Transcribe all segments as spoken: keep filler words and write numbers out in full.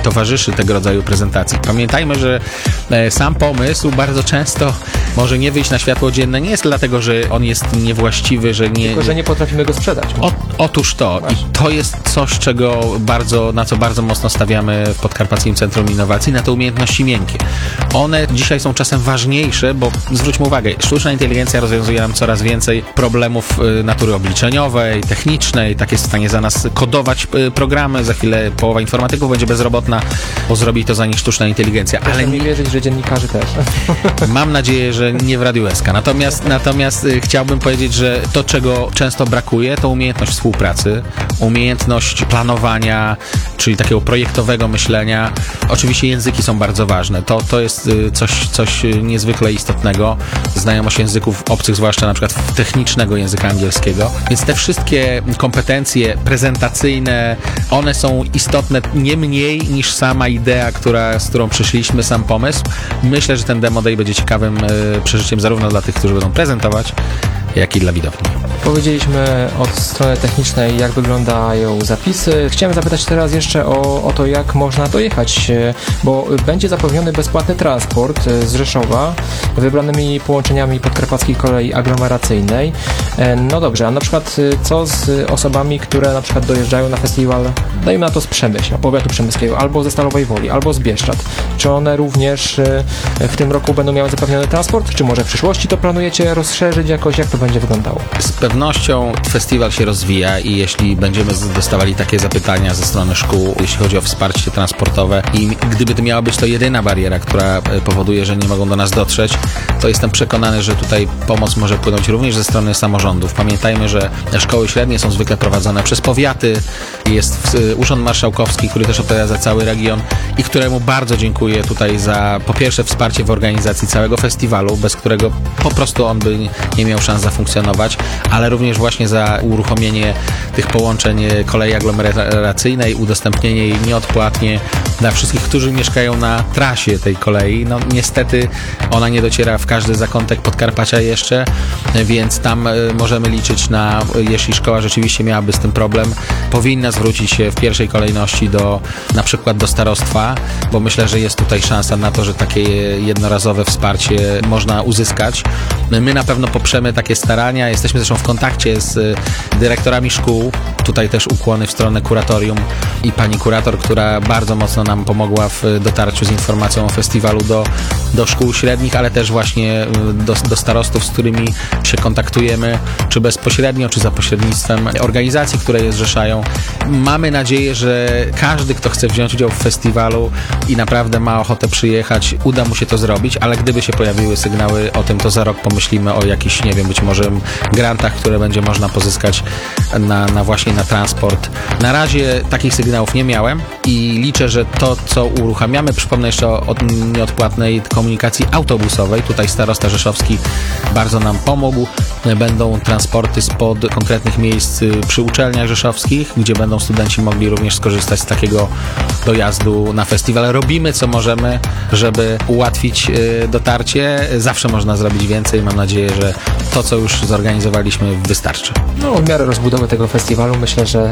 towarzyszy tego rodzaju prezentacji. Pamiętajmy, że sam pomysł bardzo często może nie wyjść na światło dzienne. Nie jest dlatego, że on jest niewłaściwy, że nie... Tylko, że nie potrafimy go sprzedać. O, otóż to. Właśnie. I to jest coś, czego bardzo, na co bardzo mocno stawiamy w Podkarpackim Centrum Innowacji, na te umiejętności miękkie. One dzisiaj są czasem ważniejsze, bo zwróćmy uwagę, sztuczna inteligencja rozwiązuje nam coraz więcej problemów natury obliczeniowej, technicznej, tak jest w stanie za nas kodować programy, za chwilę połowa informatyków będzie bezrobotna, bo zrobi to za nich sztuczna inteligencja. Ale nie wierzyć, że dziennikarzy też. Mam nadzieję, że nie w Radiu S K. Natomiast, natomiast y, chciałbym powiedzieć, że to, czego często brakuje, to umiejętność współpracy, umiejętność planowania, czyli takiego projektowego myślenia. Oczywiście języki są bardzo ważne. To, to jest y, coś, coś niezwykle istotnego. Znajomość języków obcych, zwłaszcza na przykład technicznego języka angielskiego. Więc te wszystkie kompetencje prezentacyjne, one są istotne nie mniej niż sama idea, która, z którą przyszliśmy, sam pomysł. Myślę, że ten Demo Day będzie ciekawym y, przeżyciem zarówno dla tych, którzy będą prezentować, jak i dla widowni. Powiedzieliśmy od strony technicznej, jak wyglądają zapisy. Chciałem zapytać teraz jeszcze o, o to, jak można dojechać, bo będzie zapewniony bezpłatny transport z Rzeszowa wybranymi połączeniami Podkarpackiej Kolei Aglomeracyjnej. No dobrze, a na przykład co z osobami, które na przykład dojeżdżają na festiwal, dajmy na to z Przemyśla, powiatu przemyskiego, albo ze Stalowej Woli, albo z Bieszczad. Czy one również w tym roku będą miały zapewniony transport? Czy może w przyszłości to planujecie rozszerzyć jakoś? Jak to będzie wyglądało? Z pewnością festiwal się rozwija i jeśli będziemy dostawali takie zapytania ze strony szkół, jeśli chodzi o wsparcie transportowe i gdyby to miała być to jedyna bariera, która powoduje, że nie mogą do nas dotrzeć, to jestem przekonany, że tutaj pomoc może płynąć również ze strony samorządów. Pamiętajmy, że szkoły średnie są zwykle prowadzone przez powiaty, jest Urząd Marszałkowski, który też odpowiada za cały region i któremu bardzo dziękuję tutaj za po pierwsze wsparcie w organizacji całego festiwalu, bez którego po prostu on by nie miał szans zafunkcjonować, ale również właśnie za uruchomienie tych połączeń kolei aglomeracyjnej, udostępnienie jej nieodpłatnie dla wszystkich, którzy mieszkają na trasie tej kolei. No niestety ona nie dociera w każdy zakątek Podkarpacia jeszcze, więc tam możemy liczyć na, jeśli szkoła rzeczywiście miałaby z tym problem, powinna zwrócić się w pierwszej kolejności do, na przykład do starostwa, bo myślę, że jest tutaj szansa na to, że takie jednorazowe wsparcie można uzyskać. My na pewno poprzemy takie starania, jesteśmy zresztą w kontakcie z dyrektorami szkół, tutaj też ukłony w stronę kuratorium i pani kurator, która bardzo mocno nam pomogła w dotarciu z informacją o festiwalu do, do szkół średnich, ale też właśnie do, do starostów, z którymi się kontaktujemy, czy bezpośrednio, czy za pośrednictwem organizacji, które je zrzeszają. Mamy nadzieję, że każdy, kto chce wziąć udział w festiwalu i naprawdę ma ochotę przyjechać, uda mu się to zrobić, ale gdyby się pojawiły sygnały o tym, to za rok pomyślimy o jakichś, nie wiem, być może grantach, które będzie można pozyskać na, na właśnie na transport. Na razie takich sygnałów nie miałem i liczę, że to, co uruchamiamy, przypomnę jeszcze o, o nieodpłatnej komunikacji autobusowej. Tutaj starosta rzeszowski bardzo nam pomógł. Będą transporty spod konkretnych miejsc przy uczelniach rzeszowskich, gdzie będą studenci mogli również skorzystać z takiego dojazdu na festiwal. Robimy, co możemy, żeby ułatwić dotarcie. Zawsze można zrobić więcej. Mam nadzieję, że to, co już zorganizowaliśmy, wystarczy. No, w miarę rozbudowy tego festiwalu myślę, że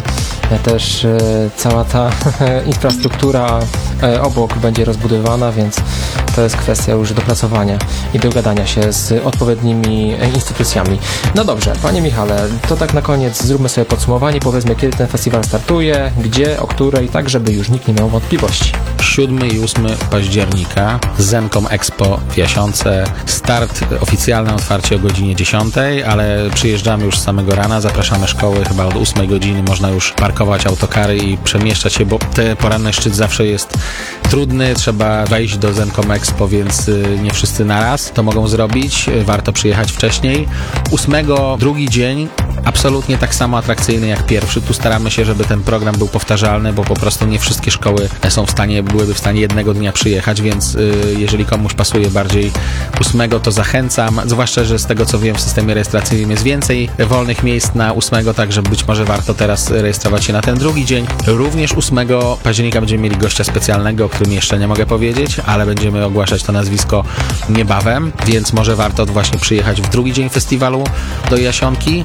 też e, cała ta infrastruktura e, obok będzie rozbudowana, więc to jest kwestia już dopracowania i dogadania się z odpowiednimi instytucjami. No dobrze, panie Michale, to tak na koniec zróbmy sobie podsumowanie, powiedzmy, kiedy ten festiwal startuje, gdzie, o której, tak żeby już nikt nie miał wątpliwości. siódmego i ósmego października Zencom Expo w Jasionce. Start oficjalne otwarcie o godzinie dziesiątej, ale przyjeżdżamy już z samego rana, zapraszamy szkoły, chyba od ósmej godziny można już parkować autokary i przemieszczać się, bo ten poranny szczyt zawsze jest trudny, trzeba wejść do Zencom Expo, więc nie wszyscy naraz to mogą zrobić, warto przyjechać wcześniej. ósmego drugi dzień, absolutnie tak samo atrakcyjny jak pierwszy. Tu staramy się, żeby ten program był powtarzalny, bo po prostu nie wszystkie szkoły są w stanie, byłyby w stanie jednego dnia przyjechać, więc y, jeżeli komuś pasuje bardziej ósmego, to zachęcam, zwłaszcza, że z tego co wiem, w systemie rejestracyjnym jest więcej wolnych miejsc na ósmego, także być może warto teraz rejestrować się na ten drugi dzień. Również ósmego października będziemy mieli gościa specjalnego, o którym jeszcze nie mogę powiedzieć, ale będziemy ogłaszać to nazwisko niebawem, więc może warto właśnie przyjechać w drugi dzień festiwalu do Jasionki. I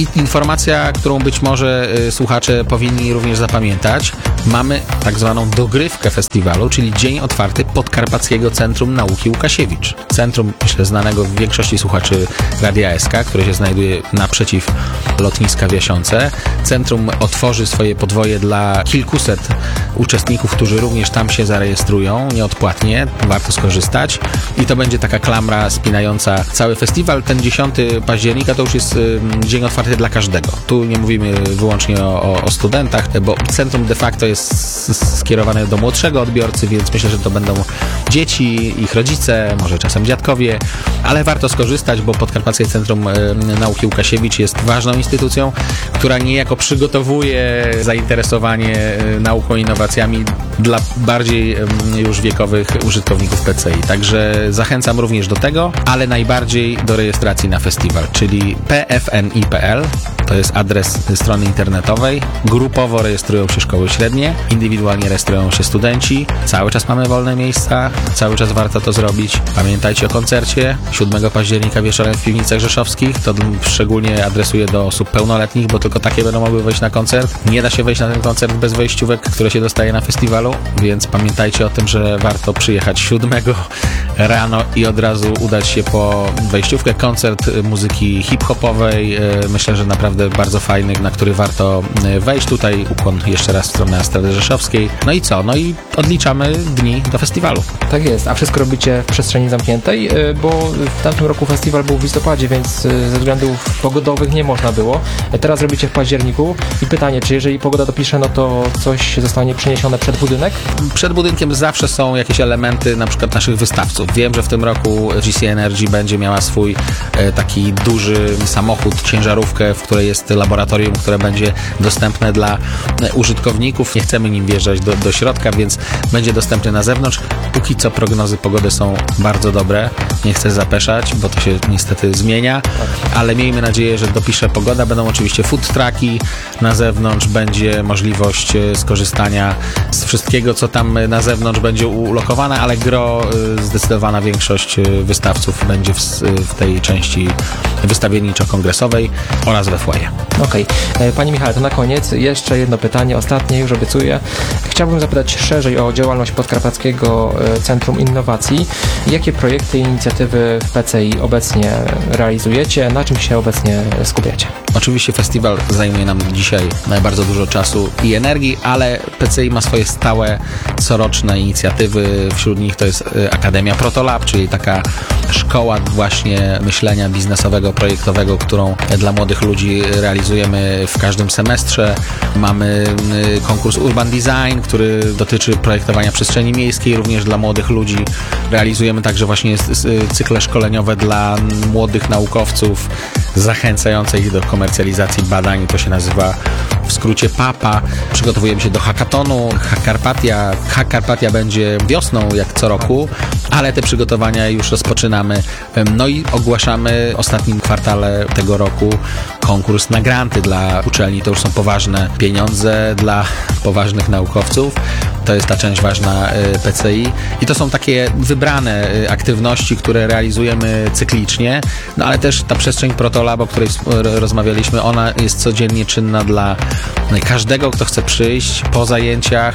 informacja, którą być może y, słuchacze powinni również zapamiętać. Mamy tak zwaną dogrywkę festiwalu, czyli dzień otwarty Podkarpackiego Centrum Nauki Łukasiewicz. Centrum, myślę, znanego w większości słuchaczy Radia S K, które się znajduje naprzeciw lotniska w Jasionce. Centrum otworzy swoje podwoje dla kilkuset uczestników, którzy również tam się zarejestrują nieodpłatnie. Warto skorzystać. I to będzie taka klamra spinająca cały festiwal. Ten dziesiątego października to już jest y, dzień otwarty dla każdego. Tu nie mówimy wyłącznie o, o, o studentach, bo centrum de facto jest skierowane do młodszego odbiorcy, więc myślę, że to będą dzieci, ich rodzice, może czasem dziadkowie, ale warto skorzystać, bo Podkarpackie Centrum Nauki Łukasiewicz jest ważną instytucją, która niejako przygotowuje zainteresowanie nauką i innowacjami dla bardziej już wiekowych użytkowników P C I. Także zachęcam również do tego, ale najbardziej do rejestracji na festiwal, czyli p f n i kropka p l. To jest adres strony internetowej. Grupowo rejestrują się szkoły średnie, indywidualnie rejestrują się studenci. Cały czas mamy wolne miejsca, cały czas warto to zrobić. Pamiętajcie o koncercie siódmego października wieczorem w Piwnicach Rzeszowskich. To szczególnie adresuję do osób pełnoletnich, bo tylko takie będą mogły wejść na koncert. Nie da się wejść na ten koncert bez wejściówek, które się dostaje na festiwalu, więc pamiętajcie o tym, że warto przyjechać siódmego rano i od razu udać się po wejściówkę. Koncert muzyki hip-hopowej, myślę, że naprawdę bardzo fajny, na który warto wejść. Tutaj ukłon jeszcze raz w stronę Estrady Rzeszowskiej. No i co? No i odliczamy dni do festiwalu. Tak jest, a wszystko robicie w przestrzeni zamkniętej, bo w tamtym roku festiwal był w listopadzie, więc ze względów pogodowych nie można było. Teraz robicie w październiku i pytanie, czy jeżeli pogoda dopisze, no to coś zostanie przeniesione przed budynek? Przed budynkiem zawsze są jakieś elementy, na przykład naszych wystawców. Wiem, że w tym roku G C Energy będzie miała swój e, taki duży samochód, ciężarówkę, w której jest laboratorium, które będzie dostępne dla e, użytkowników. Nie chcemy nim wjeżdżać do, do środka, więc będzie dostępny na zewnątrz. Póki co prognozy pogody są bardzo dobre. Nie chcę zapeszać, bo to się niestety zmienia, ale miejmy nadzieję, że dopisze pogoda. Będą oczywiście food trucki na zewnątrz, będzie możliwość skorzystania z wszystkiego, co tam na zewnątrz będzie ulokowane, ale gro, zdecydowana większość wystawców będzie w, w tej części wystawienniczo-kongresowej oraz we foyer. Okej. Okay. Panie Michale, to na koniec jeszcze jedno pytanie, ostatnie już obiecuję. Chciałbym zapytać szerzej o działalność Podkarpackiego Centrum Innowacji. Jakie projekty i inicjatywy w P C I obecnie realizujecie? Na czym się obecnie skupiacie? Oczywiście festiwal zajmuje nam dzisiaj bardzo dużo czasu i energii, ale P C I ma swoje stałe, coroczne inicjatywy. Wśród nich to jest Akademia Protolab, czyli taka szkoła właśnie myślenia biznesowego, projektowego, którą dla młodych ludzi realizujemy w każdym semestrze. Mamy konkurs Urban Design, który dotyczy projektowania przestrzeni miejskiej, również dla młodych ludzi. Realizujemy także właśnie cykle szkoleniowe dla młodych naukowców, zachęcające ich do komercjalizacji badań. To się nazywa w skrócie PAPA. Przygotowujemy się do hackathonu. Hackarpatia. Hackarpatia będzie wiosną, jak co roku, ale te przygotowania już rozpoczynamy. No i ogłaszamy w ostatnim kwartale tego roku konkurs na granty dla uczelni. To już są poważne pieniądze dla poważnych naukowców. To jest ta część ważna P C I i to są takie wybrane aktywności, które realizujemy cyklicznie, no ale też ta przestrzeń Protolab, o której rozmawialiśmy, ona jest codziennie czynna dla każdego, kto chce przyjść po zajęciach.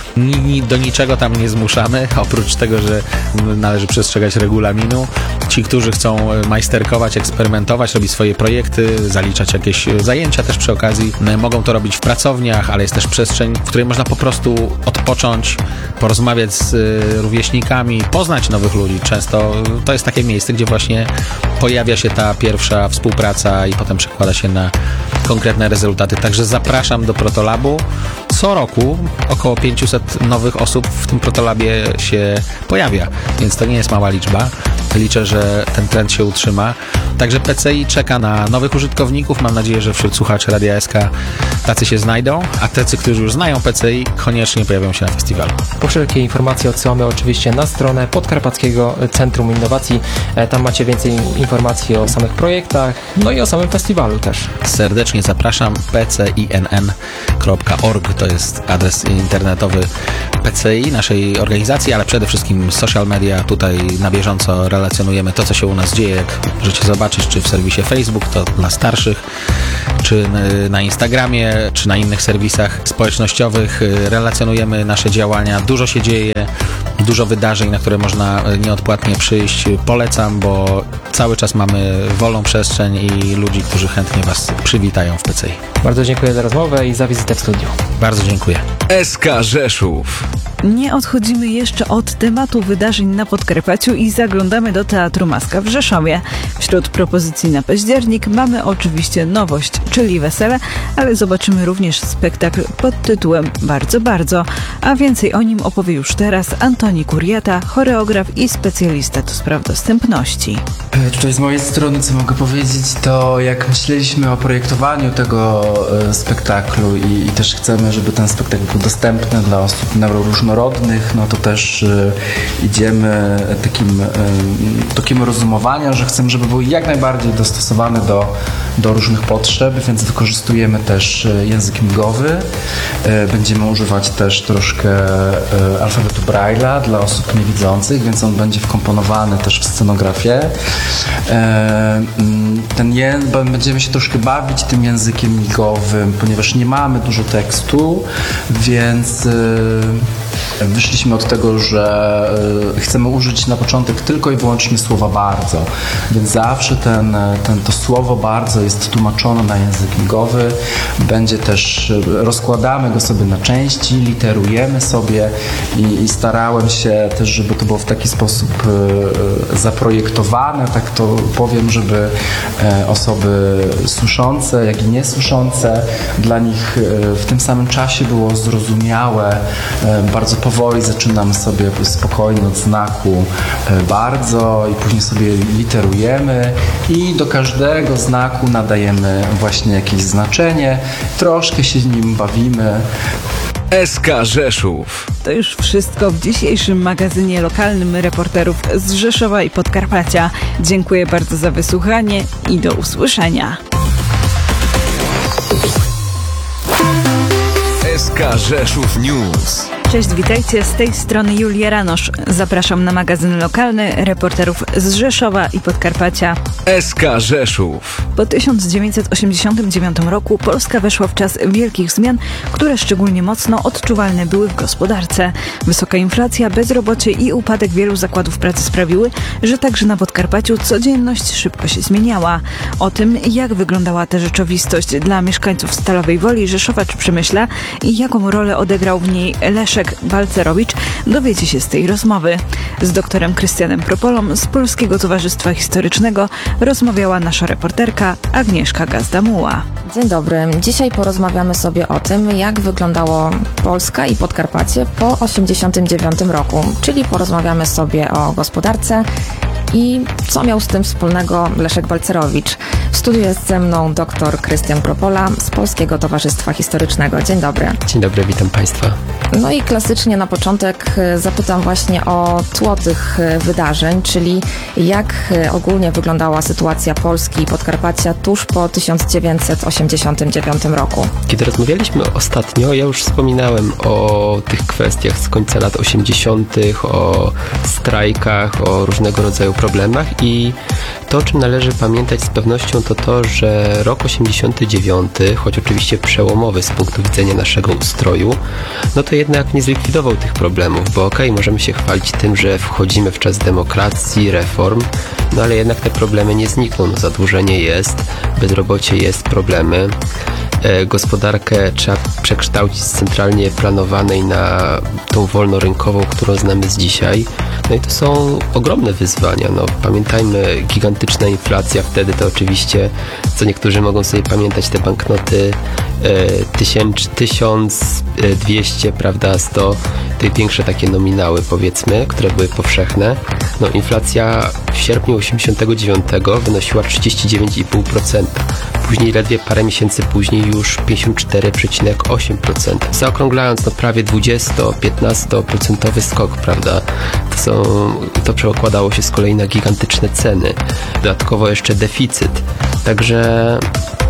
Do niczego tam nie zmuszamy, oprócz tego, że należy przestrzegać regulaminu. Ci, którzy chcą majsterkować, eksperymentować, robić swoje projekty, zaliczać jakieś zajęcia też przy okazji, mogą to robić w pracowniach, ale jest też przestrzeń, w której można po prostu odpocząć, porozmawiać z rówieśnikami, poznać nowych ludzi. Często to jest takie miejsce, gdzie właśnie pojawia się ta pierwsza współpraca i potem przekłada się na konkretne rezultaty. Także zapraszam do Protolabu. Co roku około pięćset nowych osób w tym Protolabie się pojawia, więc to nie jest mała liczba. Liczę, że ten trend się utrzyma. Także P C I czeka na nowych użytkowników. Mam nadzieję, że wśród słuchaczy Radia S K tacy się znajdą, a tacy, którzy już znają P C I, koniecznie pojawią się na festiwalu. Po wszelkie informacje odsyłamy oczywiście na stronę Podkarpackiego Centrum Innowacji. Tam macie więcej informacji o samych projektach, no i o samym festiwalu też. Serdecznie zapraszam. p c i n n kropka org to jest adres internetowy P C I, naszej organizacji, ale przede wszystkim social media. Tutaj na bieżąco relacje relacjonujemy to, co się u nas dzieje, jak możecie zobaczyć, czy w serwisie Facebook, to dla starszych, czy na Instagramie, czy na innych serwisach społecznościowych. Relacjonujemy nasze działania. Dużo się dzieje, dużo wydarzeń, na które można nieodpłatnie przyjść. Polecam, bo cały czas mamy wolną przestrzeń i ludzi, którzy chętnie Was przywitają w P C I. Bardzo dziękuję za rozmowę i za wizytę w studiu. Bardzo dziękuję. S K Rzeszów. Nie odchodzimy jeszcze od tematu wydarzeń na Podkarpaciu i zaglądamy do Teatru Maska w Rzeszowie. Wśród propozycji na październik mamy oczywiście nowość, czyli wesele, ale zobaczymy również spektakl pod tytułem Bardzo, bardzo. A więcej o nim opowie już teraz Antoni Kuriata, choreograf i specjalista do spraw dostępności. Tutaj z mojej strony, co mogę powiedzieć, to jak myśleliśmy o projektowaniu tego e, spektaklu i, i też chcemy, żeby ten spektakl był dostępny dla osób neuroróżnorodnych, no to też e, idziemy takim e, takim rozumowania, że chcemy, żeby był jak najbardziej dostosowany do, do różnych potrzeb, więc wykorzystujemy też język migowy. E, będziemy używać też troszkę e, alfabetu Braille'a dla osób niewidzących, więc on będzie wkomponowany też w scenografię. Ten je, będziemy się troszkę bawić tym językiem migowym, ponieważ nie mamy dużo tekstu, więc wyszliśmy od tego, że chcemy użyć na początek tylko i wyłącznie słowa bardzo, więc zawsze ten, ten, to słowo bardzo jest tłumaczone na język migowy. Będzie też, rozkładamy go sobie na części, literujemy sobie i, i starałem się też, żeby to było w taki sposób zaprojektowane, tak to powiem, żeby osoby słyszące, jak i niesłyszące, dla nich w tym samym czasie było zrozumiałe. Bardzo powoli zaczynamy sobie spokojnie od znaku bardzo i później sobie literujemy i do każdego znaku nadajemy właśnie jakieś znaczenie, troszkę się z nim bawimy. S K Rzeszów. To już wszystko w dzisiejszym magazynie lokalnym reporterów z Rzeszowa i Podkarpacia. Dziękuję bardzo za wysłuchanie i do usłyszenia. S K Rzeszów News. Cześć, witajcie, z tej strony Julia Ranosz. Zapraszam na magazyn lokalny reporterów z Rzeszowa i Podkarpacia. S K Rzeszów. Po tysiąc dziewięćset osiemdziesiątym dziewiątym roku Polska weszła w czas wielkich zmian, które szczególnie mocno odczuwalne były w gospodarce. Wysoka inflacja, bezrobocie i upadek wielu zakładów pracy sprawiły, że także na Podkarpaciu codzienność szybko się zmieniała. O tym, jak wyglądała ta rzeczywistość dla mieszkańców Stalowej Woli, Rzeszowa czy Przemyśla i jaką rolę odegrał w niej Leszek Balcerowicz, dowiecie się z tej rozmowy. Z doktorem Krystianem Propolą z Polskiego Towarzystwa Historycznego rozmawiała nasza reporterka Agnieszka Gazdamuła. Dzień dobry. Dzisiaj porozmawiamy sobie o tym, jak wyglądało Polska i Podkarpacie po osiemdziesiątym dziewiątym roku, czyli porozmawiamy sobie o gospodarce i co miał z tym wspólnego Leszek Balcerowicz. W studiu jest ze mną dr Krystian Propola z Polskiego Towarzystwa Historycznego. Dzień dobry. Dzień dobry, witam Państwa. No i klasycznie na początek zapytam właśnie o tło tych wydarzeń, czyli jak ogólnie wyglądała sytuacja Polski i Podkarpacia tuż po tysiąc dziewięćset osiemdziesiątym dziewiątym roku. Kiedy rozmawialiśmy ostatnio, ja już wspominałem o tych kwestiach z końca lat osiemdziesiątych, o strajkach, o różnego rodzaju problemach i to, o czym należy pamiętać z pewnością, to to, że rok osiemdziesiąty dziewiąty, choć oczywiście przełomowy z punktu widzenia naszego ustroju, no to jednak nie zlikwidował tych problemów, bo okej, okay, możemy się chwalić tym, że wchodzimy w czas demokracji, reform, no ale jednak te problemy nie znikną. No, zadłużenie jest, bezrobocie jest, problemy. E, gospodarkę trzeba przekształcić z centralnie planowanej na tą wolnorynkową, którą znamy z dzisiaj. No i to są ogromne wyzwania. No, pamiętajmy, gigantyczna inflacja wtedy to oczywiście, co niektórzy mogą sobie pamiętać, te banknoty e, tysiąc dwieście, prawda, sto, te większe takie nominały, powiedzmy, które były powszechne. No, inflacja w sierpniu osiemdziesiątego dziewiątego wynosiła trzydzieści dziewięć i pół procent. Później ledwie parę miesięcy później już pięćdziesiąt cztery przecinek osiem procent. Zaokrąglając, no prawie dwudziesto-piętnasto procentowy skok, prawda? To, są, to przekładało się z kolei na gigantyczne ceny. Dodatkowo jeszcze deficyt. Także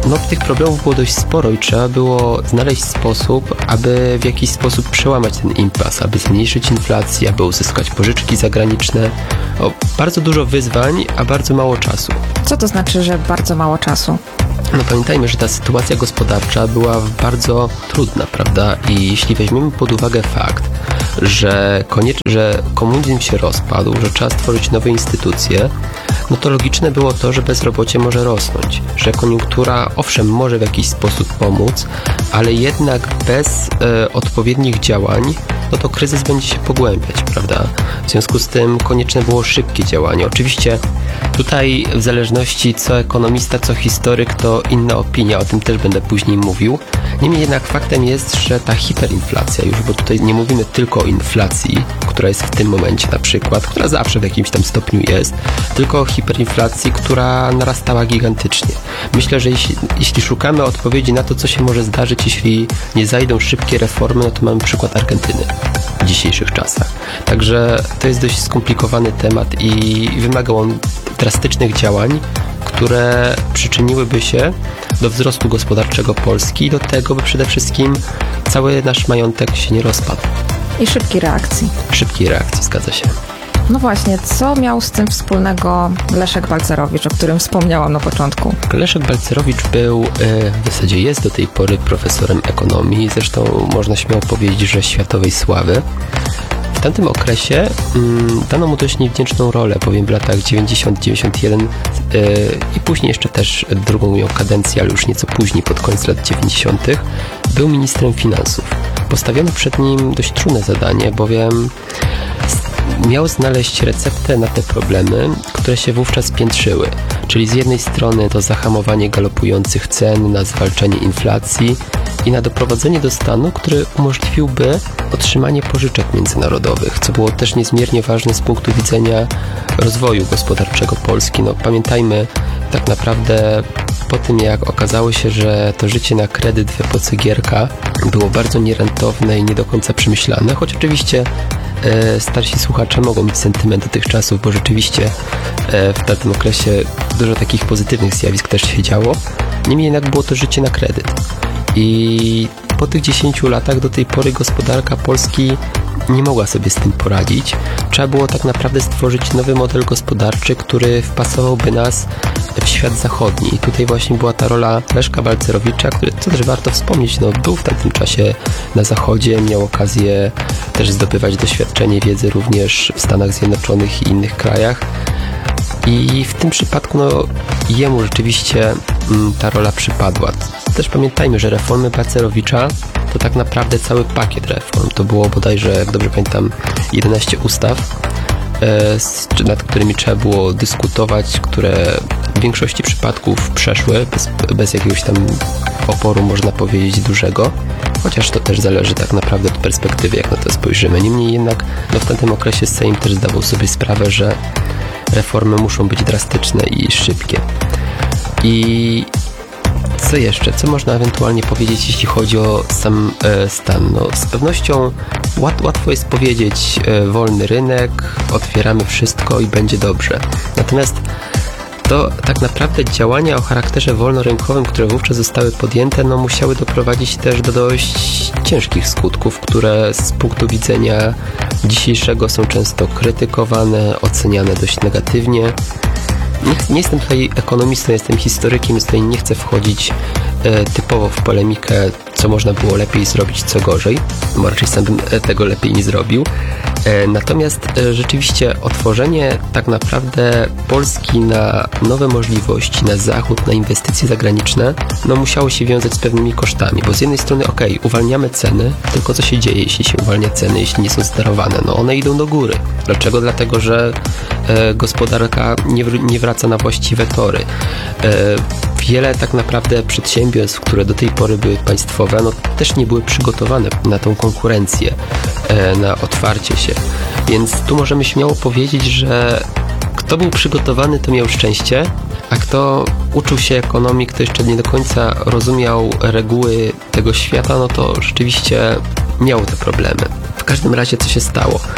no tych problemów było dość sporo i trzeba było znaleźć sposób, aby w jakiś sposób przełamać ten impas, aby zmniejszyć inflację, aby uzyskać pożyczki zagraniczne. O, bardzo dużo wyzwań, a bardzo mało czasu. Co to znaczy, że bardzo mało czasu? No pamiętajmy, że ta sytuacja gospodarcza była bardzo trudna, prawda? I jeśli weźmiemy pod uwagę fakt, że, koniecz- że komunizm się rozpadł, że trzeba stworzyć nowe instytucje, no to logiczne było to, że bezrobocie może rosnąć, że koniunktura owszem może w jakiś sposób pomóc, ale jednak bez e, odpowiednich działań, no to kryzys będzie się pogłębiać, prawda? W związku z tym konieczne było szybkie działanie. Oczywiście tutaj w zależności co ekonomista, co historyk, to inna opinia, o tym też będę później mówił. Niemniej jednak faktem jest, że ta hiperinflacja już, bo tutaj nie mówimy tylko o inflacji, która jest w tym momencie na przykład, która zawsze w jakimś tam stopniu jest, tylko o hiperinflacji, która narastała gigantycznie. Myślę, że jeśli, jeśli szukamy odpowiedzi na to, co się może zdarzyć, jeśli nie zajdą szybkie reformy, no to mamy przykład Argentyny w dzisiejszych czasach. Także to jest dość skomplikowany temat i wymagał on drastycznych działań, które przyczyniłyby się do wzrostu gospodarczego Polski i do tego, by przede wszystkim cały nasz majątek się nie rozpadł. I szybkiej reakcji. Szybkiej reakcji, zgadza się. No właśnie, co miał z tym wspólnego Leszek Balcerowicz, o którym wspomniałam na początku? Leszek Balcerowicz był, w zasadzie jest do tej pory profesorem ekonomii, zresztą można śmiało powiedzieć, że światowej sławy. W tamtym okresie mm, dano mu dość niewdzięczną rolę, bowiem w latach dziewięćdziesiątym dziewięćdziesiątym pierwszym yy, i później jeszcze też drugą miał kadencję, ale już nieco później, pod koniec lat dziewięćdziesiątych, był ministrem finansów. Postawiono przed nim dość trudne zadanie, bowiem miał znaleźć receptę na te problemy, które się wówczas piętrzyły. Czyli z jednej strony to zahamowanie galopujących cen, na zwalczanie inflacji i na doprowadzenie do stanu, który umożliwiłby otrzymanie pożyczek międzynarodowych, co było też niezmiernie ważne z punktu widzenia rozwoju gospodarczego Polski. No, pamiętajmy, tak naprawdę po tym jak okazało się, że to życie na kredyt w epoce Gierka było bardzo nierentowne i nie do końca przemyślane, choć oczywiście e, starsi słuchacze mogą mieć sentyment do tych czasów, bo rzeczywiście e, w tamtym okresie dużo takich pozytywnych zjawisk też się działo. Niemniej jednak było to życie na kredyt. I po tych dziesięciu latach do tej pory gospodarka Polski nie mogła sobie z tym poradzić. Trzeba było tak naprawdę stworzyć nowy model gospodarczy, który wpasowałby nas w świat zachodni. I tutaj właśnie była ta rola Leszka Balcerowicza, który, co też warto wspomnieć, no, był w tamtym czasie na zachodzie, miał okazję też zdobywać doświadczenie, wiedzę również w Stanach Zjednoczonych i innych krajach. I w tym przypadku no, jemu rzeczywiście m, ta rola przypadła. Też pamiętajmy, że reformy Balcerowicza to tak naprawdę cały pakiet reform. To było bodajże, jak dobrze pamiętam, jedenaście ustaw, e, z, nad którymi trzeba było dyskutować, które w większości przypadków przeszły bez, bez jakiegoś tam oporu, można powiedzieć, dużego. Chociaż to też zależy tak naprawdę od perspektywy, jak na to spojrzymy. Niemniej jednak no, w tamtym okresie Sejm też zdawał sobie sprawę, że reformy muszą być drastyczne i szybkie. I co jeszcze? Co można ewentualnie powiedzieć, jeśli chodzi o sam e, stan? No, z pewnością łat, łatwo jest powiedzieć e, wolny rynek, otwieramy wszystko i będzie dobrze. Natomiast to tak naprawdę działania o charakterze wolnorynkowym, które wówczas zostały podjęte, no musiały doprowadzić też do dość ciężkich skutków, które z punktu widzenia dzisiejszego są często krytykowane, oceniane dość negatywnie. Nie, nie jestem tutaj ekonomistą, jestem historykiem, więc tutaj nie chcę wchodzić e, typowo w polemikę, co można było lepiej zrobić, co gorzej, bo raczej sam bym tego lepiej nie zrobił. E, natomiast e, rzeczywiście otworzenie tak naprawdę Polski na nowe możliwości, na zachód, na inwestycje zagraniczne, no musiało się wiązać z pewnymi kosztami, bo z jednej strony okej, okay, uwalniamy ceny, tylko co się dzieje, jeśli się uwalnia ceny, jeśli nie są sterowane? No one idą do góry. Dlaczego? Dlatego, że e, gospodarka nie, nie wraca na właściwe tory. E, wiele tak naprawdę przedsiębiorstw, które do tej pory były państwowe, no też nie były przygotowane na tą konkurencję, e, na otwarcie się. Więc tu możemy śmiało powiedzieć, że kto był przygotowany, to miał szczęście, a kto uczył się ekonomii, kto jeszcze nie do końca rozumiał reguły tego świata, no to rzeczywiście miał te problemy. W każdym razie co się stało?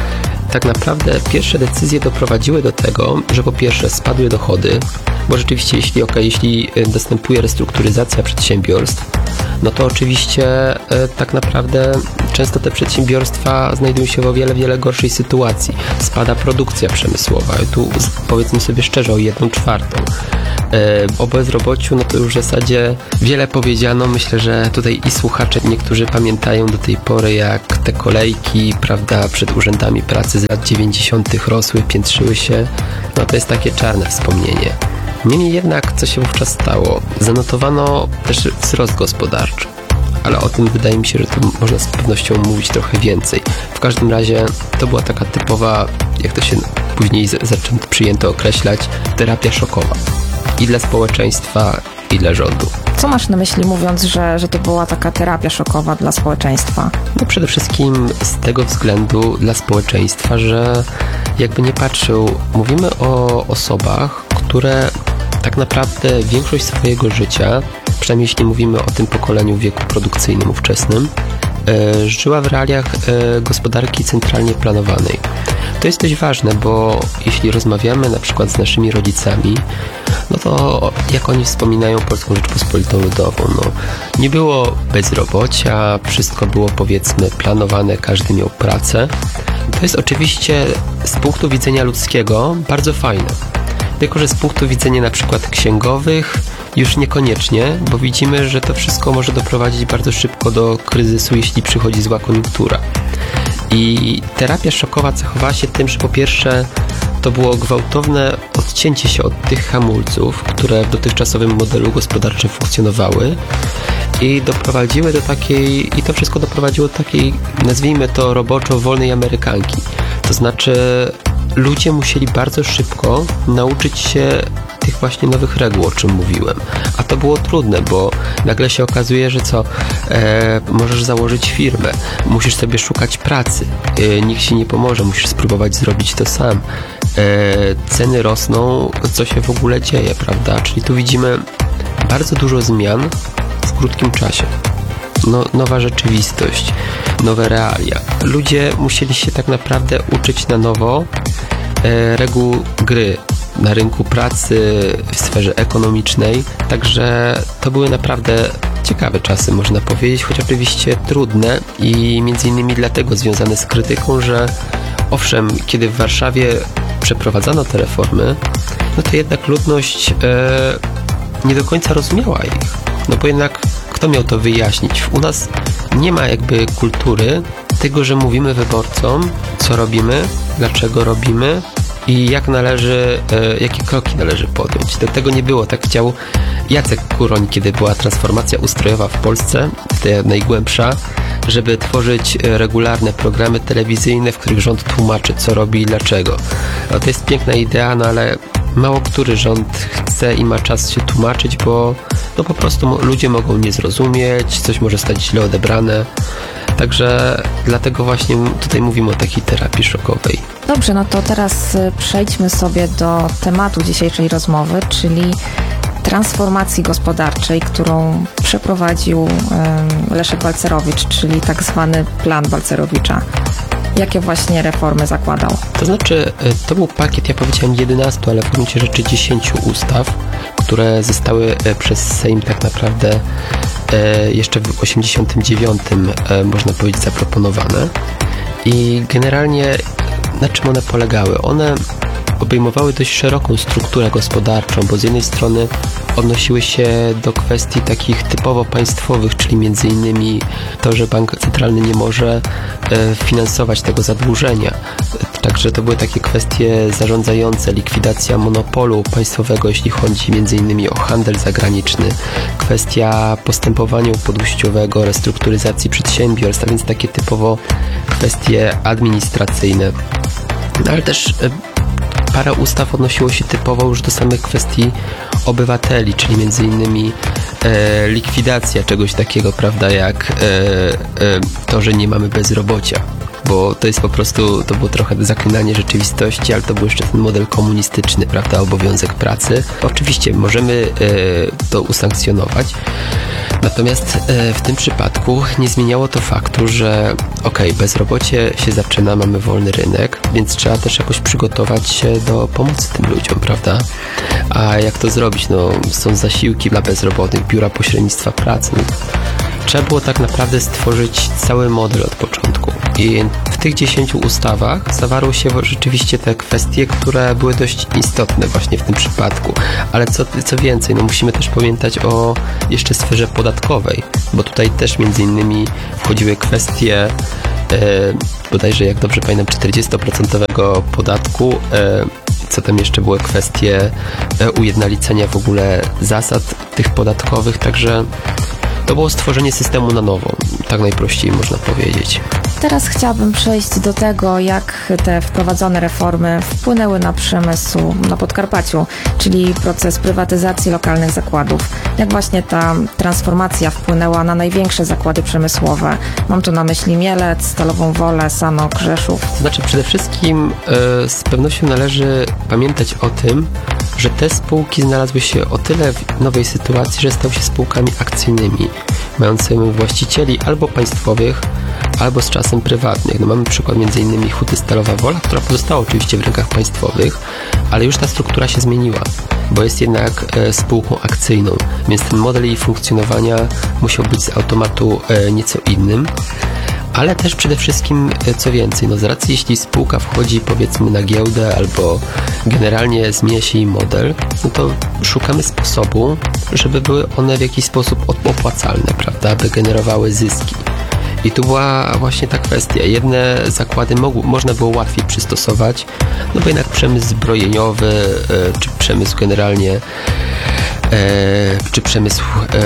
tak naprawdę pierwsze decyzje doprowadziły do tego, że po pierwsze spadły dochody, bo rzeczywiście jeśli, okay, jeśli następuje restrukturyzacja przedsiębiorstw, no to oczywiście e, tak naprawdę często te przedsiębiorstwa znajdują się w o wiele, wiele gorszej sytuacji. Spada produkcja przemysłowa, tu powiedzmy sobie szczerze o jedną czwartą. E, o bezrobociu, no to już w zasadzie wiele powiedziano. Myślę, że tutaj i słuchacze niektórzy pamiętają do tej pory, jak te kolejki, prawda, przed urzędami pracy z lat dziewięćdziesiątych rosły, piętrzyły się. No to jest takie czarne wspomnienie. Niemniej jednak, co się wówczas stało? Zanotowano też wzrost gospodarczy, ale o tym wydaje mi się, że tu można z pewnością mówić trochę więcej. W każdym razie to była taka typowa, jak to się później zaczęto przyjęto określać, terapia szokowa. I dla społeczeństwa, i dla rządu. Co masz na myśli, mówiąc, że, że to była taka terapia szokowa dla społeczeństwa? No przede wszystkim z tego względu dla społeczeństwa, że jakby nie patrzył, mówimy o osobach, które tak naprawdę większość swojego życia, przynajmniej jeśli mówimy o tym pokoleniu w wieku produkcyjnym ówczesnym, e, żyła w realiach e, gospodarki centralnie planowanej. To jest dość ważne, bo jeśli rozmawiamy na przykład z naszymi rodzicami, no to jak oni wspominają Polską Rzeczpospolitą Ludową, no nie było bezrobocia, wszystko było powiedzmy planowane, każdy miał pracę. To jest oczywiście z punktu widzenia ludzkiego bardzo fajne. Tylko że z punktu widzenia na przykład księgowych już niekoniecznie, bo widzimy, że to wszystko może doprowadzić bardzo szybko do kryzysu, jeśli przychodzi zła koniunktura. I terapia szokowa cechowała się tym, że po pierwsze to było gwałtowne odcięcie się od tych hamulców, które w dotychczasowym modelu gospodarczym funkcjonowały i doprowadziły do takiej, i to wszystko doprowadziło do takiej, nazwijmy to roboczo wolnej amerykanki. To znaczy ludzie musieli bardzo szybko nauczyć się tych właśnie nowych reguł, o czym mówiłem. A to było trudne, bo nagle się okazuje, że co, e, możesz założyć firmę, musisz sobie szukać pracy, e, nikt ci nie pomoże, musisz spróbować zrobić to sam. E, ceny rosną, co się w ogóle dzieje, prawda? Czyli tu widzimy bardzo dużo zmian w krótkim czasie. No, nowa rzeczywistość, nowe realia. Ludzie musieli się tak naprawdę uczyć na nowo e, reguł gry na rynku pracy, w sferze ekonomicznej. Także to były naprawdę ciekawe czasy, można powiedzieć, choć oczywiście trudne i między innymi dlatego związane z krytyką, że owszem, kiedy w Warszawie przeprowadzano te reformy, no to jednak ludność e, nie do końca rozumiała ich. No bo jednak kto miał to wyjaśnić? U nas nie ma jakby kultury tego, że mówimy wyborcom, co robimy, dlaczego robimy i jak należy, e, jakie kroki należy podjąć. Do tego nie było. Tak chciał Jacek Kuroń, kiedy była transformacja ustrojowa w Polsce, ta najgłębsza, żeby tworzyć regularne programy telewizyjne, w których rząd tłumaczy, co robi i dlaczego. No, to jest piękna idea, no ale mało który rząd chce i ma czas się tłumaczyć, bo no po prostu ludzie mogą nie zrozumieć, coś może stać źle odebrane. Także dlatego właśnie tutaj mówimy o takiej terapii szokowej. Dobrze, no to teraz przejdźmy sobie do tematu dzisiejszej rozmowy, czyli transformacji gospodarczej, którą przeprowadził um, Leszek Balcerowicz, czyli tak zwany plan Balcerowicza. Jakie właśnie reformy zakładał? To znaczy, to był pakiet, ja powiedziałem jedenastu, ale w gruncie rzeczy dziesięciu ustaw, które zostały przez Sejm tak naprawdę jeszcze w osiemdziesiątym dziewiątym można powiedzieć zaproponowane. I generalnie na czym one polegały? One obejmowały dość szeroką strukturę gospodarczą, bo z jednej strony odnosiły się do kwestii takich typowo państwowych, czyli między innymi to, że bank centralny nie może e, finansować tego zadłużenia. Także to były takie kwestie zarządzające, likwidacja monopolu państwowego, jeśli chodzi między innymi o handel zagraniczny, kwestia postępowania upadłościowego, restrukturyzacji przedsiębiorstw, a więc takie typowo kwestie administracyjne. No, ale też e, parę ustaw odnosiło się typowo już do samych kwestii obywateli, czyli między innymi e, likwidacja czegoś takiego, prawda, jak e, e, to, że nie mamy bezrobocia. bo to jest po prostu, to było trochę zaklinanie rzeczywistości, ale to był jeszcze ten model komunistyczny, prawda, obowiązek pracy. Oczywiście możemy e, to usankcjonować, natomiast e, w tym przypadku nie zmieniało to faktu, że okej, okay, bezrobocie się zaczyna, mamy wolny rynek, więc trzeba też jakoś przygotować się do pomocy tym ludziom, prawda? A jak to zrobić? No, są zasiłki dla bezrobotnych, biura pośrednictwa pracy. No, trzeba było tak naprawdę stworzyć cały model od początku. I w tych dziesięciu ustawach zawarły się rzeczywiście te kwestie, które były dość istotne właśnie w tym przypadku. Ale co, co więcej, no musimy też pamiętać o jeszcze sferze podatkowej, bo tutaj też między innymi wchodziły kwestie e, bodajże, jak dobrze pamiętam, czterdziestoprocentowego podatku, e, co tam jeszcze były kwestie e, ujednolicenia w ogóle zasad tych podatkowych, także to było stworzenie systemu na nowo, tak najprościej można powiedzieć. Teraz chciałabym przejść do tego, jak te wprowadzone reformy wpłynęły na przemysł na Podkarpaciu, czyli proces prywatyzacji lokalnych zakładów. Jak właśnie ta transformacja wpłynęła na największe zakłady przemysłowe. Mam tu na myśli Mielec, Stalową Wolę, Sanok, Rzeszów. Znaczy przede wszystkim e, z pewnością należy pamiętać o tym, że te spółki znalazły się o tyle w nowej sytuacji, że stały się spółkami akcyjnymi, mającymi właścicieli albo państwowych, albo z czasem prywatnych. No mamy przykład między innymi Huty Stalowa Wola, która pozostała oczywiście w rękach państwowych, ale już ta struktura się zmieniła, bo jest jednak e, spółką akcyjną, więc ten model jej funkcjonowania musiał być z automatu e, nieco innym. Ale też przede wszystkim, co więcej, no z racji jeśli spółka wchodzi powiedzmy na giełdę albo generalnie zmienia się jej model, no to szukamy sposobu, żeby były one w jakiś sposób opłacalne, prawda, aby generowały zyski. I tu była właśnie ta kwestia. Jedne zakłady mogły, można było łatwiej przystosować, no bo jednak przemysł zbrojeniowy, e, czy przemysł generalnie, e, czy przemysł, e,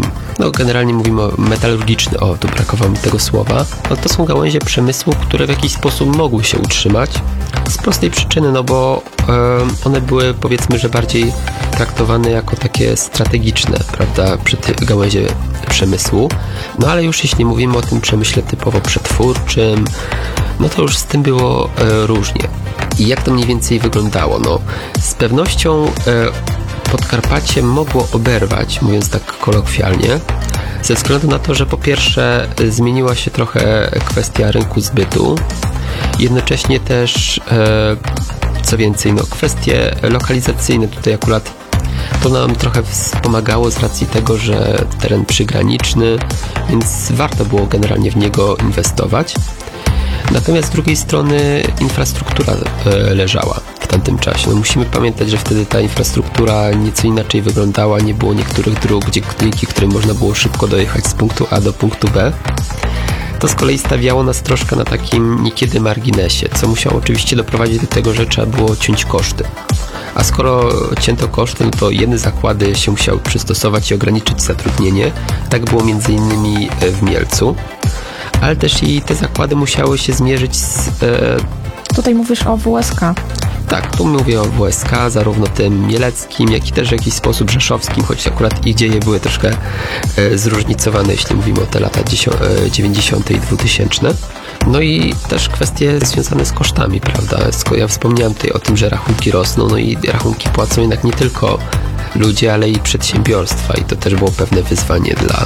no generalnie mówimy o metalurgiczny, o tu brakowało mi tego słowa, no to są gałęzie przemysłu, które w jakiś sposób mogły się utrzymać z prostej przyczyny, no bo e, one były powiedzmy, że bardziej traktowane jako takie strategiczne, prawda, gałęzie przemysłu, no ale już jeśli mówimy o tym przemyśle typowo przetwórczym, no to już z tym było e, różnie. I jak to mniej więcej wyglądało? No, z pewnością e, Podkarpacie mogło oberwać, mówiąc tak kolokwialnie, ze względu na to, że po pierwsze zmieniła się trochę kwestia rynku zbytu, jednocześnie też, e, co więcej, no, kwestie lokalizacyjne tutaj akurat to nam trochę wspomagało z racji tego, że teren przygraniczny, więc warto było generalnie w niego inwestować. Natomiast z drugiej strony infrastruktura e, leżała w tamtym czasie. No musimy pamiętać, że wtedy ta infrastruktura nieco inaczej wyglądała, nie było niektórych dróg, gdzie, dzięki którym można było szybko dojechać z punktu A do punktu B. To z kolei stawiało nas troszkę na takim niekiedy marginesie, co musiało oczywiście doprowadzić do tego, że trzeba było ciąć koszty. A skoro cięto koszty, no to jedne zakłady się musiały przystosować i ograniczyć zatrudnienie. Tak było między innymi w Mielcu. Ale też i te zakłady musiały się zmierzyć z... E... Tutaj mówisz o W S K. Tak, tu mówię o W S K, zarówno tym mieleckim, jak i też w jakiś sposób rzeszowskim, choć akurat ich dzieje były troszkę e, zróżnicowane, jeśli mówimy o te lata dziewięćdziesiąte i dwutysięczne. No i też kwestie związane z kosztami, prawda? Ja wspomniałem tutaj o tym, że rachunki rosną, no i rachunki płacą jednak nie tylko ludzie, ale i przedsiębiorstwa i to też było pewne wyzwanie dla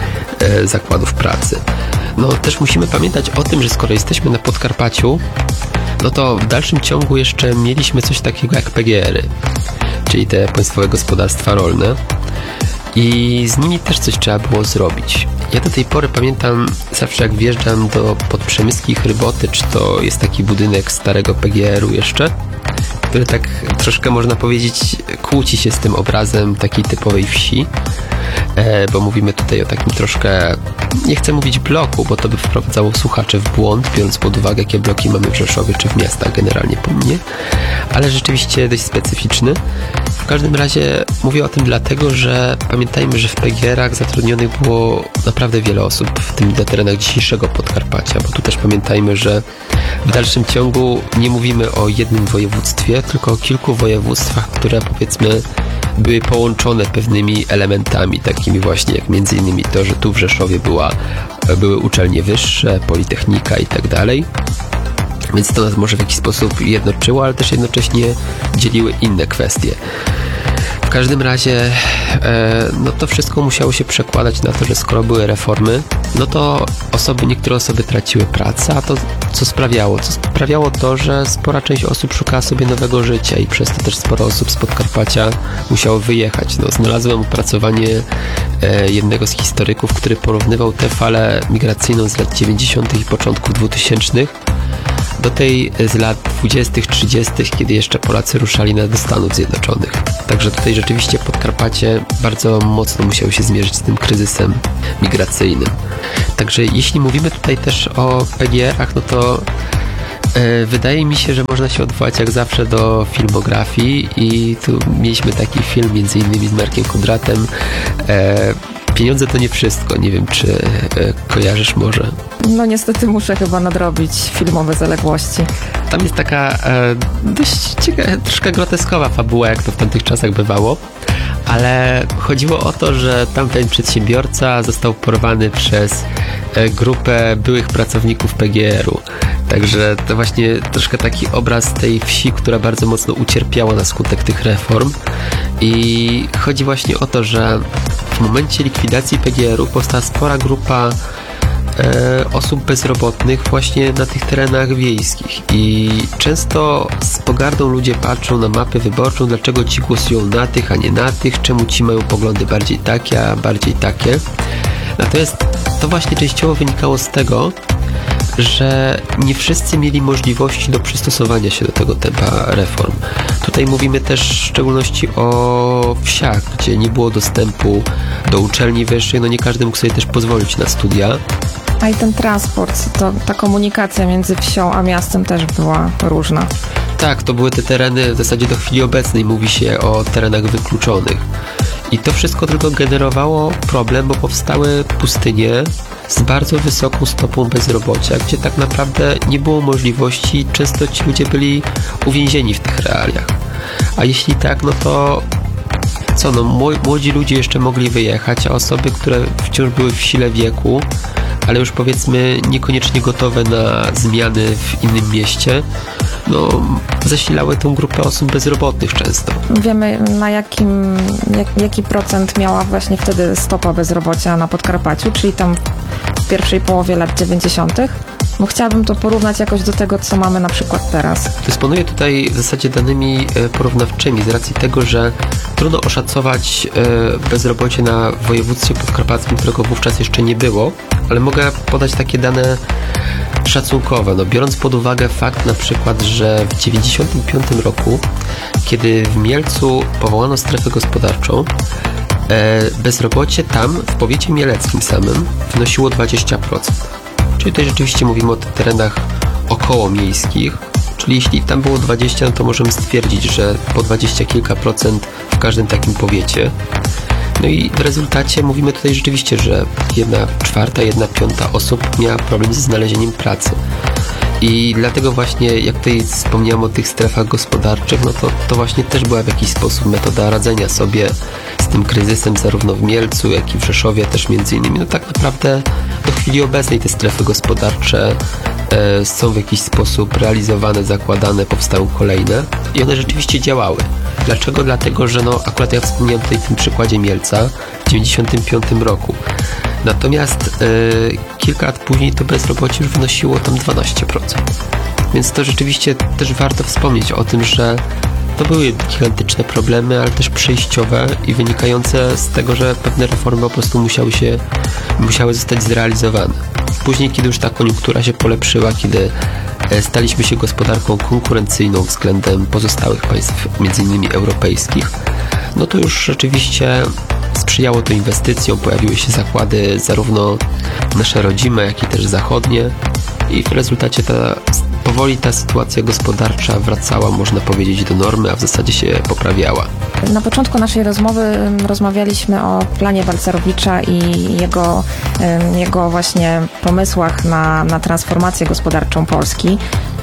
e, zakładów pracy. No też musimy pamiętać o tym, że skoro jesteśmy na Podkarpaciu, no to w dalszym ciągu jeszcze mieliśmy coś takiego jak P G R-y, czyli te państwowe gospodarstwa rolne i z nimi też coś trzeba było zrobić. Ja do tej pory pamiętam zawsze jak wjeżdżam do Podprzemyskich Rybotycz, to jest taki budynek starego P G R-u jeszcze, który tak troszkę można powiedzieć kłóci się z tym obrazem takiej typowej wsi, e, bo mówimy tutaj o takim troszkę, nie chcę mówić bloku, bo to by wprowadzało słuchaczy w błąd, biorąc pod uwagę, jakie bloki mamy w Rzeszowie czy w miastach generalnie po mnie, ale rzeczywiście dość specyficzny. W każdym razie mówię o tym dlatego, że pamiętajmy, że w P G R-ach zatrudnionych było naprawdę wiele osób, w tym na terenach dzisiejszego Podkarpacia, bo tu też pamiętajmy, że w dalszym ciągu nie mówimy o jednym województwie, mówię tylko o kilku województwach, które powiedzmy były połączone pewnymi elementami, takimi właśnie jak między innymi to, że tu w Rzeszowie była, były uczelnie wyższe, politechnika i tak dalej. Więc to nas może w jakiś sposób jednoczyło, ale też jednocześnie dzieliły inne kwestie. W każdym razie e, no to wszystko musiało się przekładać na to, że skoro były reformy, no to osoby, niektóre osoby traciły pracę, a to co sprawiało? Co sprawiało to, że spora część osób szukała sobie nowego życia i przez to też sporo osób z Podkarpacia musiało wyjechać. No, znalazłem opracowanie e, jednego z historyków, który porównywał tę falę migracyjną z lat dziewięćdziesiątych i początku dwutysięcznych do tej z lat dwudziestych, trzydziestych, kiedy jeszcze Polacy ruszali na do Stanów Zjednoczonych. Także tutaj rzeczywiście Podkarpacie bardzo mocno musiało się zmierzyć z tym kryzysem migracyjnym. Także jeśli mówimy tutaj też o P G R-ach, no to e, wydaje mi się, że można się odwołać jak zawsze do filmografii i tu mieliśmy taki film między innymi z Markiem Kondratem. E, Pieniądze to nie wszystko. Nie wiem, czy e, kojarzysz może. No niestety muszę chyba nadrobić filmowe zaległości. Tam jest taka e, dość ciekawa, troszkę groteskowa fabuła, jak to w tamtych czasach bywało, ale chodziło o to, że tamten przedsiębiorca został porwany przez e, grupę byłych pracowników P G R-u. Także to właśnie troszkę taki obraz tej wsi, która bardzo mocno ucierpiała na skutek tych reform. I chodzi właśnie o to, że w momencie likwidacji P G R-u powstała spora grupa e, osób bezrobotnych właśnie na tych terenach wiejskich. I często z pogardą ludzie patrzą na mapę wyborczą, dlaczego ci głosują na tych, a nie na tych, czemu ci mają poglądy bardziej takie, a bardziej takie. Natomiast to właśnie częściowo wynikało z tego, że nie wszyscy mieli możliwości do przystosowania się do tego tempa reform. Tutaj mówimy też w szczególności o wsiach, gdzie nie było dostępu do uczelni wyższej, no nie każdy mógł sobie też pozwolić na studia. A i ten transport, to ta komunikacja między wsią a miastem też była różna. Tak, to były te tereny, w zasadzie do chwili obecnej mówi się o terenach wykluczonych. I to wszystko tylko generowało problem, bo powstały pustynie z bardzo wysoką stopą bezrobocia, gdzie tak naprawdę nie było możliwości, często ci ludzie byli uwięzieni w tych realiach. A jeśli tak, no to co, no młodzi ludzie jeszcze mogli wyjechać, a osoby, które wciąż były w sile wieku, ale już powiedzmy niekoniecznie gotowe na zmiany w innym mieście, no zasilały tą grupę osób bezrobotnych często. Wiemy, na jakim, jak, jaki procent miała właśnie wtedy stopa bezrobocia na Podkarpaciu, czyli tam w pierwszej połowie lat dziewięćdziesiątych. Bo chciałabym to porównać jakoś do tego, co mamy na przykład teraz. Dysponuję tutaj w zasadzie danymi porównawczymi z racji tego, że trudno oszacować bezrobocie na województwie podkarpackim, którego wówczas jeszcze nie było, ale mogę podać takie dane szacunkowe. No, biorąc pod uwagę fakt na przykład, że w dziewięćdziesiątym piątym roku, kiedy w Mielcu powołano strefę gospodarczą, bezrobocie tam, w powiecie mieleckim samym, wynosiło dwadzieścia procent. Czyli tutaj rzeczywiście mówimy o tych terenach okołomiejskich, czyli jeśli tam było dwadzieścia, no to możemy stwierdzić, że po dwadzieścia kilka procent w każdym takim powiecie. No i w rezultacie mówimy tutaj rzeczywiście, że jedna czwarta, jedna piąta osób miała problem ze znalezieniem pracy. I dlatego właśnie, jak tutaj wspomniałem o tych strefach gospodarczych, no to, to właśnie też była w jakiś sposób metoda radzenia sobie z tym kryzysem zarówno w Mielcu, jak i w Rzeszowie też między innymi. No tak naprawdę do chwili obecnej te strefy gospodarcze e, są w jakiś sposób realizowane, zakładane, powstały kolejne i one rzeczywiście działały. Dlaczego? Dlatego, że no akurat ja wspomniałem tutaj w tym przykładzie Mielca w dziewięćdziesiątym piątym roku. Natomiast e, kilka lat później to bezrobocie już wynosiło tam dwanaście procent. Więc to rzeczywiście też warto wspomnieć o tym, że to były gigantyczne problemy, ale też przejściowe i wynikające z tego, że pewne reformy po prostu musiały się, musiały zostać zrealizowane. Później, kiedy już ta koniunktura się polepszyła, kiedy staliśmy się gospodarką konkurencyjną względem pozostałych państw, między innymi europejskich, no to już rzeczywiście sprzyjało to inwestycjom, pojawiły się zakłady zarówno nasze rodzime, jak i też zachodnie i w rezultacie ta, powoli ta sytuacja gospodarcza wracała, można powiedzieć, do normy, a w zasadzie się poprawiała. Na początku naszej rozmowy rozmawialiśmy o planie Balcerowicza i jego, jego właśnie pomysłach na, na transformację gospodarczą Polski.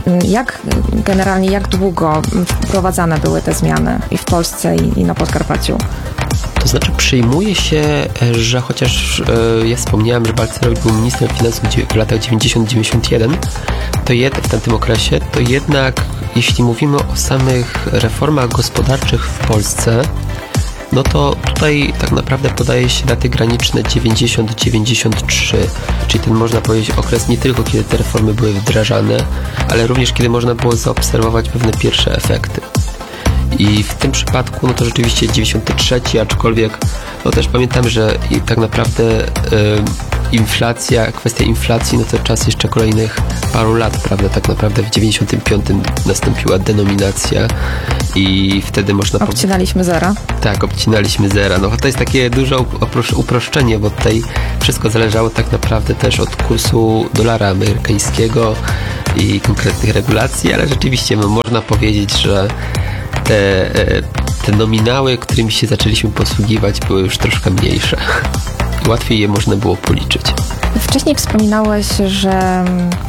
Jak generalnie, jak długo wprowadzane były te zmiany i w Polsce, i, i na Podkarpaciu? To znaczy przyjmuje się, że chociaż e, ja wspomniałem, że Balcerowicz był ministrem finansów w latach dziewięćdziesiątym dziewięćdziesiątym pierwszym, to jed, w tamtym okresie, to jednak jeśli mówimy o samych reformach gospodarczych w Polsce, no to tutaj tak naprawdę podaje się daty graniczne dziewięćdziesiąt dziewięćdziesiąt trzy, czyli ten można powiedzieć okres nie tylko kiedy te reformy były wdrażane, ale również kiedy można było zaobserwować pewne pierwsze efekty. I w tym przypadku, no to rzeczywiście dziewięćdziesiąty trzeci, aczkolwiek no też pamiętam, że i tak naprawdę y, inflacja, kwestia inflacji, no to czas jeszcze kolejnych paru lat, prawda, tak naprawdę w dziewięćdziesiątym piątym nastąpiła denominacja i wtedy można powiedzieć... Obcinaliśmy zera. Tak, obcinaliśmy zera. No to jest takie duże uproszczenie, bo tutaj wszystko zależało tak naprawdę też od kursu dolara amerykańskiego i konkretnych regulacji, ale rzeczywiście no, można powiedzieć, że te, te nominały, którymi się zaczęliśmy posługiwać, były już troszkę mniejsze. Łatwiej je można było policzyć. Wcześniej wspominałeś, że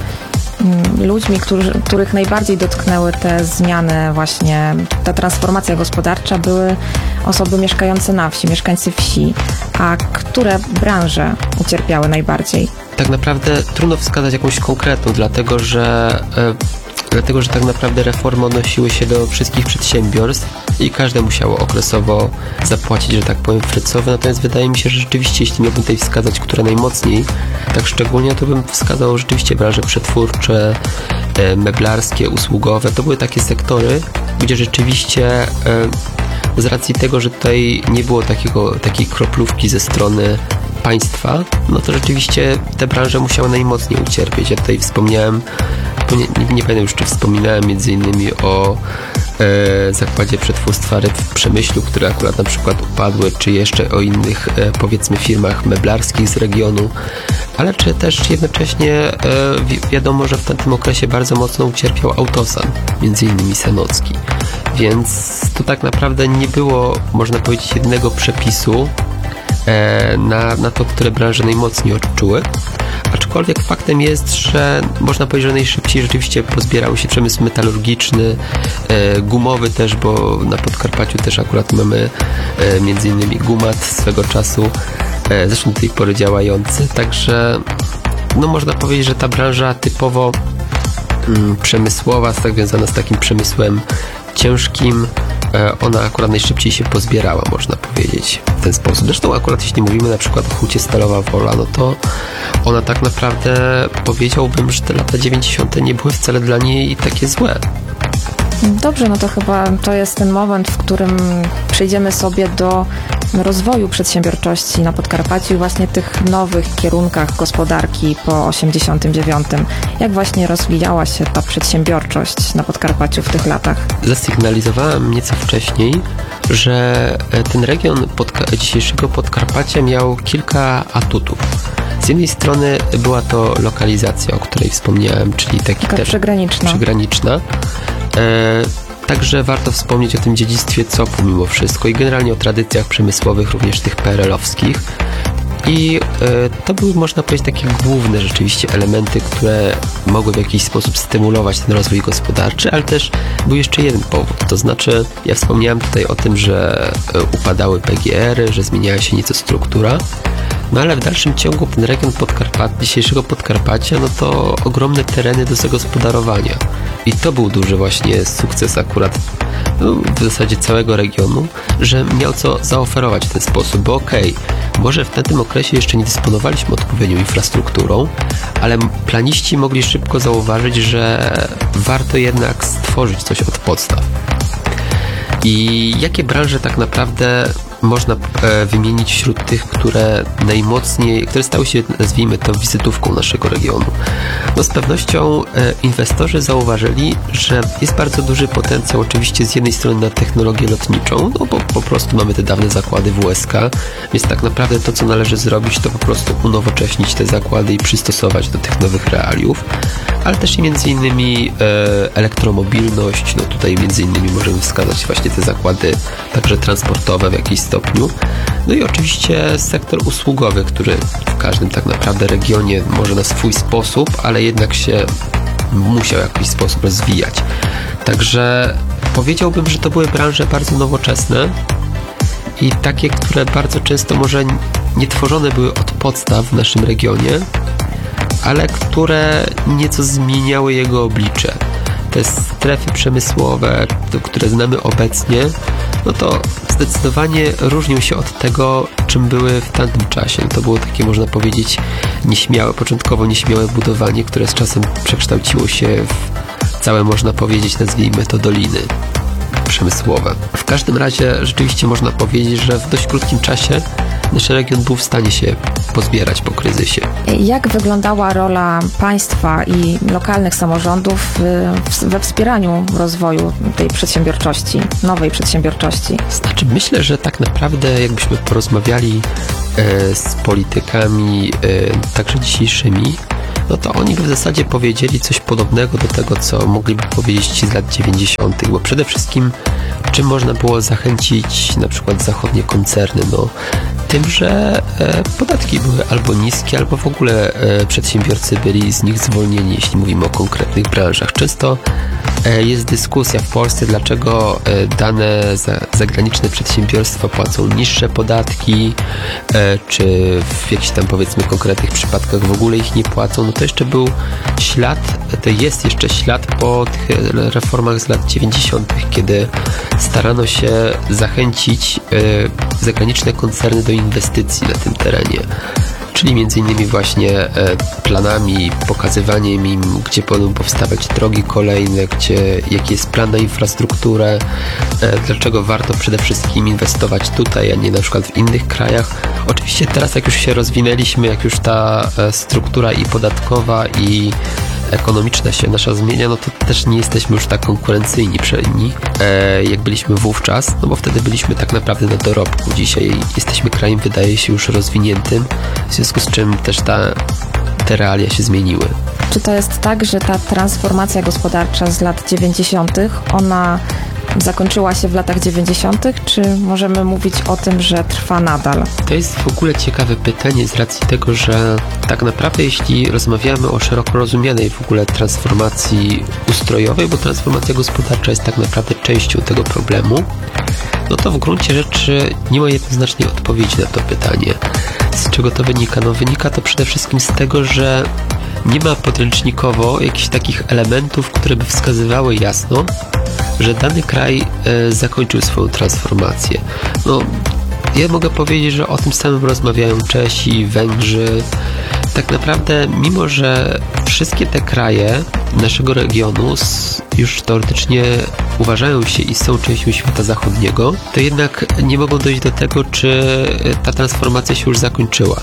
ludźmi, którzy, których najbardziej dotknęły te zmiany, właśnie ta transformacja gospodarcza, były osoby mieszkające na wsi, mieszkańcy wsi. A które branże ucierpiały najbardziej? Tak naprawdę trudno wskazać jakąś konkretną, dlatego że Dlatego, że tak naprawdę reformy odnosiły się do wszystkich przedsiębiorstw i każde musiało okresowo zapłacić, że tak powiem, frycowe. Natomiast wydaje mi się, że rzeczywiście, jeśli miałbym tutaj wskazać, które najmocniej, tak szczególnie, to bym wskazał rzeczywiście branże przetwórcze, meblarskie, usługowe. To były takie sektory, gdzie rzeczywiście z racji tego, że tutaj nie było takiego, takiej kroplówki ze strony państwa, no to rzeczywiście te branże musiały najmocniej ucierpieć. Ja tutaj wspomniałem, nie, nie, nie pamiętam już, czy wspominałem między innymi o e, zakładzie przetwórstwa ryb w Przemyślu, które akurat na przykład upadły, czy jeszcze o innych e, powiedzmy firmach meblarskich z regionu, ale czy też jednocześnie e, wi- wiadomo, że w tamtym okresie bardzo mocno ucierpiał Autosan, między innymi Sanocki. Więc to tak naprawdę nie było, można powiedzieć, jednego przepisu Na, na to, które branże najmocniej odczuły. Aczkolwiek faktem jest, że można powiedzieć, że najszybciej rzeczywiście pozbierał się przemysł metalurgiczny, e, gumowy też, bo na Podkarpaciu też akurat mamy e, między innymi Gumat swego czasu, e, zresztą do tej pory działający. Także no można powiedzieć, że ta branża typowo mm, przemysłowa, tak związana z takim przemysłem ciężkim, ona akurat najszybciej się pozbierała, można powiedzieć, w ten sposób. Zresztą akurat jeśli mówimy na przykład o hucie Stalowa Wola, no to ona tak naprawdę, powiedziałbym, że te lata dziewięćdziesiąte nie były wcale dla niej takie złe. Dobrze, no to chyba to jest ten moment, w którym przejdziemy sobie do rozwoju przedsiębiorczości na Podkarpaciu i właśnie tych nowych kierunkach gospodarki po osiemdziesiątym dziewiątym. Jak właśnie rozwijała się ta przedsiębiorczość na Podkarpaciu w tych latach? Zasygnalizowałem nieco wcześniej, że ten region podka- dzisiejszego Podkarpacia miał kilka atutów. Z jednej strony była to lokalizacja, o której wspomniałem, czyli taki Taka też przygraniczna. przygraniczna. E, Także warto wspomnieć o tym dziedzictwie C O P-u mimo wszystko i generalnie o tradycjach przemysłowych, również tych P R L-owskich. I e, to były, można powiedzieć, takie główne rzeczywiście elementy, które mogły w jakiś sposób stymulować ten rozwój gospodarczy, ale też był jeszcze jeden powód, to znaczy ja wspomniałem tutaj o tym, że e, upadały P G R-y, że zmieniała się nieco struktura, no ale w dalszym ciągu ten region Podkarpat, dzisiejszego Podkarpacia, no to ogromne tereny do zagospodarowania. I to był duży właśnie sukces akurat no, w zasadzie całego regionu, że miał co zaoferować w ten sposób, bo okej, okay, może w tamtym okresie jeszcze nie dysponowaliśmy odpowiednią infrastrukturą, ale planiści mogli szybko zauważyć, że warto jednak stworzyć coś od podstaw. I jakie branże tak naprawdę można e, wymienić wśród tych, które najmocniej, które stały się, nazwijmy to, wizytówką naszego regionu? No z pewnością e, inwestorzy zauważyli, że jest bardzo duży potencjał oczywiście z jednej strony na technologię lotniczą, no bo po prostu mamy te dawne zakłady W S K, więc tak naprawdę to, co należy zrobić, to po prostu unowocześnić te zakłady i przystosować do tych nowych realiów, ale też i między innymi e, elektromobilność, no tutaj między innymi możemy wskazać właśnie te zakłady także transportowe w jakiejś stopniu. No i oczywiście sektor usługowy, który w każdym tak naprawdę regionie może na swój sposób, ale jednak się musiał w jakiś sposób rozwijać. Także powiedziałbym, że to były branże bardzo nowoczesne i takie, które bardzo często może nie tworzone były od podstaw w naszym regionie, ale które nieco zmieniały jego oblicze. Te strefy przemysłowe, które znamy obecnie, no to zdecydowanie różnią się od tego, czym były w tamtym czasie. To było takie, można powiedzieć, nieśmiałe, początkowo nieśmiałe budowanie, które z czasem przekształciło się w całe, można powiedzieć, nazwijmy to doliny przemysłowe. W każdym razie rzeczywiście można powiedzieć, że w dość krótkim czasie nasz region był w stanie się pozbierać po kryzysie. Jak wyglądała rola państwa i lokalnych samorządów we wspieraniu rozwoju tej przedsiębiorczości, nowej przedsiębiorczości? Znaczy, myślę, że tak naprawdę jakbyśmy porozmawiali e, z politykami, e, także dzisiejszymi, no to oni by w zasadzie powiedzieli coś podobnego do tego, co mogliby powiedzieć ci z lat dziewięćdziesiątych, bo przede wszystkim czym można było zachęcić na przykład zachodnie koncerny? No tym, że e, podatki były albo niskie, albo w ogóle e, przedsiębiorcy byli z nich zwolnieni, jeśli mówimy o konkretnych branżach. Często e, jest dyskusja w Polsce, dlaczego e, dane za, zagraniczne przedsiębiorstwa płacą niższe podatki, e, czy w jakichś tam, powiedzmy, konkretnych przypadkach w ogóle ich nie płacą. No to jeszcze był ślad, to jest jeszcze ślad po tych reformach z lat dziewięćdziesiątych, kiedy starano się zachęcić e, zagraniczne koncerny do inwestycji na tym terenie. Czyli między innymi właśnie e, planami, pokazywaniem im, gdzie będą powstawać drogi kolejne, gdzie, jaki jest plan na infrastrukturę, e, dlaczego warto przede wszystkim inwestować tutaj, a nie na przykład w innych krajach. Oczywiście teraz, jak już się rozwinęliśmy, jak już ta e, struktura i podatkowa, i ekonomiczna się nasza zmienia, no to też nie jesteśmy już tak konkurencyjni przed nimi, e, jak byliśmy wówczas, no bo wtedy byliśmy tak naprawdę na dorobku. Dzisiaj jesteśmy krajem, wydaje się, już rozwiniętym, w związku z czym też ta, te realia się zmieniły. Czy to jest tak, że ta transformacja gospodarcza z lat dziewięćdziesiątych, ona zakończyła się w latach dziewięćdziesiątych, czy możemy mówić o tym, że trwa nadal? To jest w ogóle ciekawe pytanie z racji tego, że tak naprawdę jeśli rozmawiamy o szeroko rozumianej w ogóle transformacji ustrojowej, bo transformacja gospodarcza jest tak naprawdę częścią tego problemu, no to w gruncie rzeczy nie ma jednoznacznej odpowiedzi na to pytanie. Z czego to wynika? No wynika to przede wszystkim z tego, że nie ma podręcznikowo jakichś takich elementów, które by wskazywały jasno, że dany kraj e, zakończył swoją transformację. No, ja mogę powiedzieć, że o tym samym rozmawiają Czesi, Węgrzy. Tak naprawdę, mimo że wszystkie te kraje naszego regionu już teoretycznie uważają się i są częścią świata zachodniego, to jednak nie mogą dojść do tego, czy ta transformacja się już zakończyła.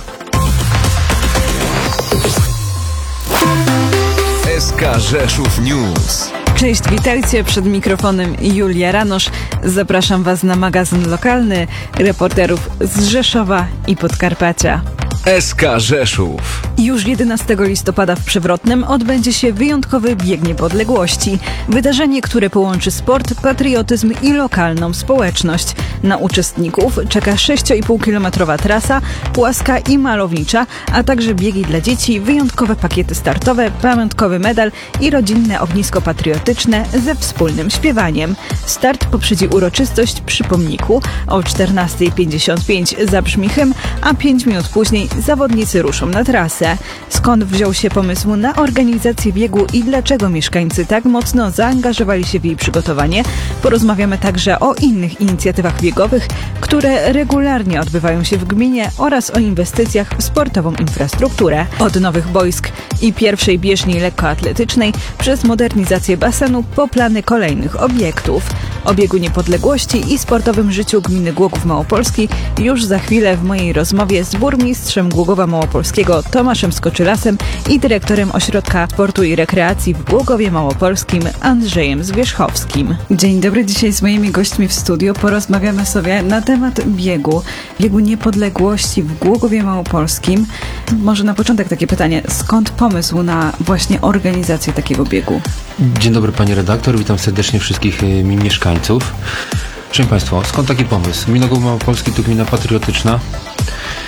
S K Rzeszów News. Cześć, witajcie, przed mikrofonem Julia Ranosz. Zapraszam Was na magazyn lokalny reporterów z Rzeszowa i Podkarpacia. S K Rzeszów. Już jedenastego listopada w Przewrotnym odbędzie się wyjątkowy Bieg Niepodległości. Wydarzenie, które połączy sport, patriotyzm i lokalną społeczność. Na uczestników czeka sześciopółkilometrowa trasa, płaska i malownicza, a także biegi dla dzieci, wyjątkowe pakiety startowe, pamiątkowy medal i rodzinne ognisko patriotyczne ze wspólnym śpiewaniem. Start poprzedzi uroczystość przy pomniku. O czternasta pięćdziesiąt pięć zabrzmi hymn, a pięć minut później zawodnicy ruszą na trasę. Skąd wziął się pomysł na organizację biegu i dlaczego mieszkańcy tak mocno zaangażowali się w jej przygotowanie? Porozmawiamy także o innych inicjatywach biegowych, które regularnie odbywają się w gminie, oraz o inwestycjach w sportową infrastrukturę. Od nowych boisk i pierwszej bieżni lekkoatletycznej przez modernizację basenu po plany kolejnych obiektów. O biegu niepodległości i sportowym życiu gminy Głogów Małopolski już za chwilę w mojej rozmowie z burmistrzem Głogowa Małopolskiego Tomaszem Skoczylasem i dyrektorem Ośrodka Sportu i Rekreacji w Głogowie Małopolskim Andrzejem Zwierzchowskim. Dzień dobry, dzisiaj z moimi gośćmi w studiu porozmawiamy sobie na temat biegu. Biegu niepodległości w Głogowie Małopolskim. Może na początek takie pytanie, skąd pomysł na właśnie organizację takiego biegu? Dzień dobry pani redaktor, witam serdecznie wszystkich y, mi mieszkańców. Szanowni Państwo, skąd taki pomysł? Gmina Głogów Małopolski to gmina patriotyczna.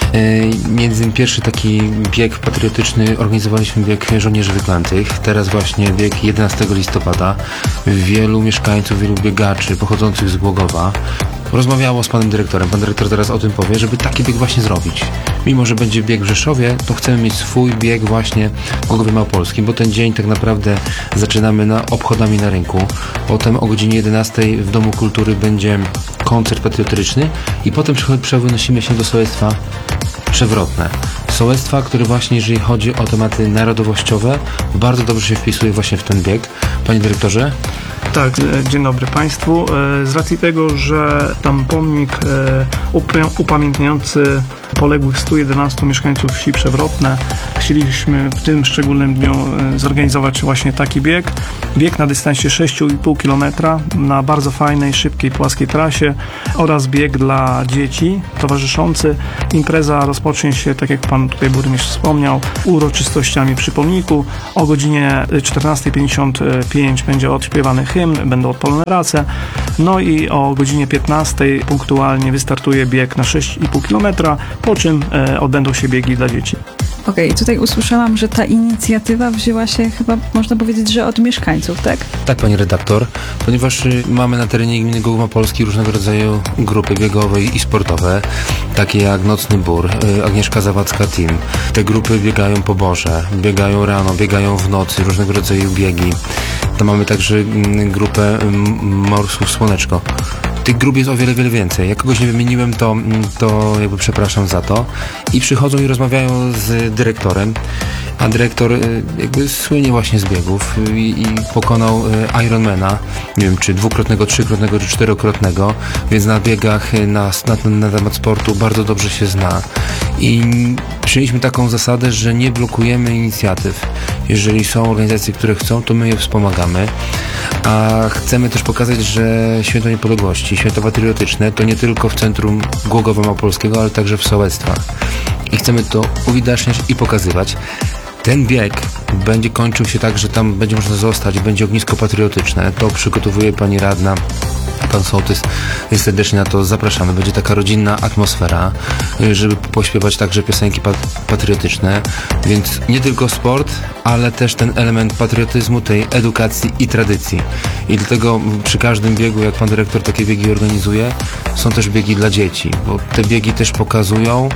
Między innymi pierwszy taki bieg patriotyczny organizowaliśmy bieg żołnierzy wyklętych. Teraz właśnie bieg jedenastego listopada. Wielu mieszkańców, wielu biegaczy pochodzących z Głogowa rozmawiało z panem dyrektorem. Pan dyrektor teraz o tym powie, żeby taki bieg właśnie zrobić. Mimo że będzie bieg w Rzeszowie, to chcemy mieć swój bieg właśnie w Głogowie Małopolskim, bo ten dzień tak naprawdę zaczynamy na obchodami na rynku. Potem o godzinie jedenastej w Domu Kultury będzie koncert patriotyczny i potem przenosimy się do sołectwa Przewrotne. Sołectwa, które właśnie, jeżeli chodzi o tematy narodowościowe, bardzo dobrze się wpisuje właśnie w ten bieg. Panie dyrektorze? Tak, dzień dobry Państwu. Z racji tego, że tam pomnik upamiętniający poległych stu jedenastu mieszkańców wsi Przewrotne, chcieliśmy w tym szczególnym dniu zorganizować właśnie taki bieg. Bieg na dystansie sześć i pół kilometra na bardzo fajnej, szybkiej, płaskiej trasie oraz bieg dla dzieci towarzyszący. Impreza rozpocznie się, tak jak Pan tutaj burmistrz wspomniał, uroczystościami przy pomniku. O godzinie czternastej pięćdziesiąt pięć będzie odśpiewany hymn, będą odpalone race. No i o godzinie piętnastej punktualnie wystartuje bieg na sześć i pół kilometra, po czym e, odbędą się biegi dla dzieci. Okej, okay, tutaj usłyszałam, że ta inicjatywa wzięła się chyba, można powiedzieć, że od mieszkańców, tak? Tak, pani redaktor, ponieważ y, mamy na terenie gminy Głogów Małopolski różnego rodzaju grupy biegowe i sportowe, takie jak Nocny Bór, y, Agnieszka Zawadzka Team. Te grupy biegają po Boże, biegają rano, biegają w nocy, różnego rodzaju biegi. Tam mamy także y, grupę y, Morsów Słoneczko. Tych grup jest o wiele, wiele więcej. Jak kogoś nie wymieniłem, to, to jakby przepraszam za to. I przychodzą i rozmawiają z dyrektorem, a dyrektor jakby słynie właśnie z biegów i, i pokonał Ironmana, nie wiem, czy dwukrotnego, trzykrotnego, czy czterokrotnego, więc na biegach, na, na, na temat sportu bardzo dobrze się zna. I przyjęliśmy taką zasadę, że nie blokujemy inicjatyw. Jeżeli są organizacje, które chcą, to my je wspomagamy. A chcemy też pokazać, że Święto Niepodległości, Święto Patriotyczne to nie tylko w centrum Głogowa Małopolskiego, ale także w sołectwach. I chcemy to uwidaczniać i pokazywać. Ten bieg będzie kończył się tak, że tam będzie można zostać, będzie ognisko patriotyczne. To przygotowuje pani radna, pan sołtys, więc serdecznie na to zapraszamy. Będzie taka rodzinna atmosfera, żeby pośpiewać także piosenki pat- patriotyczne, więc nie tylko sport, ale też ten element patriotyzmu, tej edukacji i tradycji. I dlatego przy każdym biegu, jak pan dyrektor takie biegi organizuje, są też biegi dla dzieci, bo te biegi też pokazują,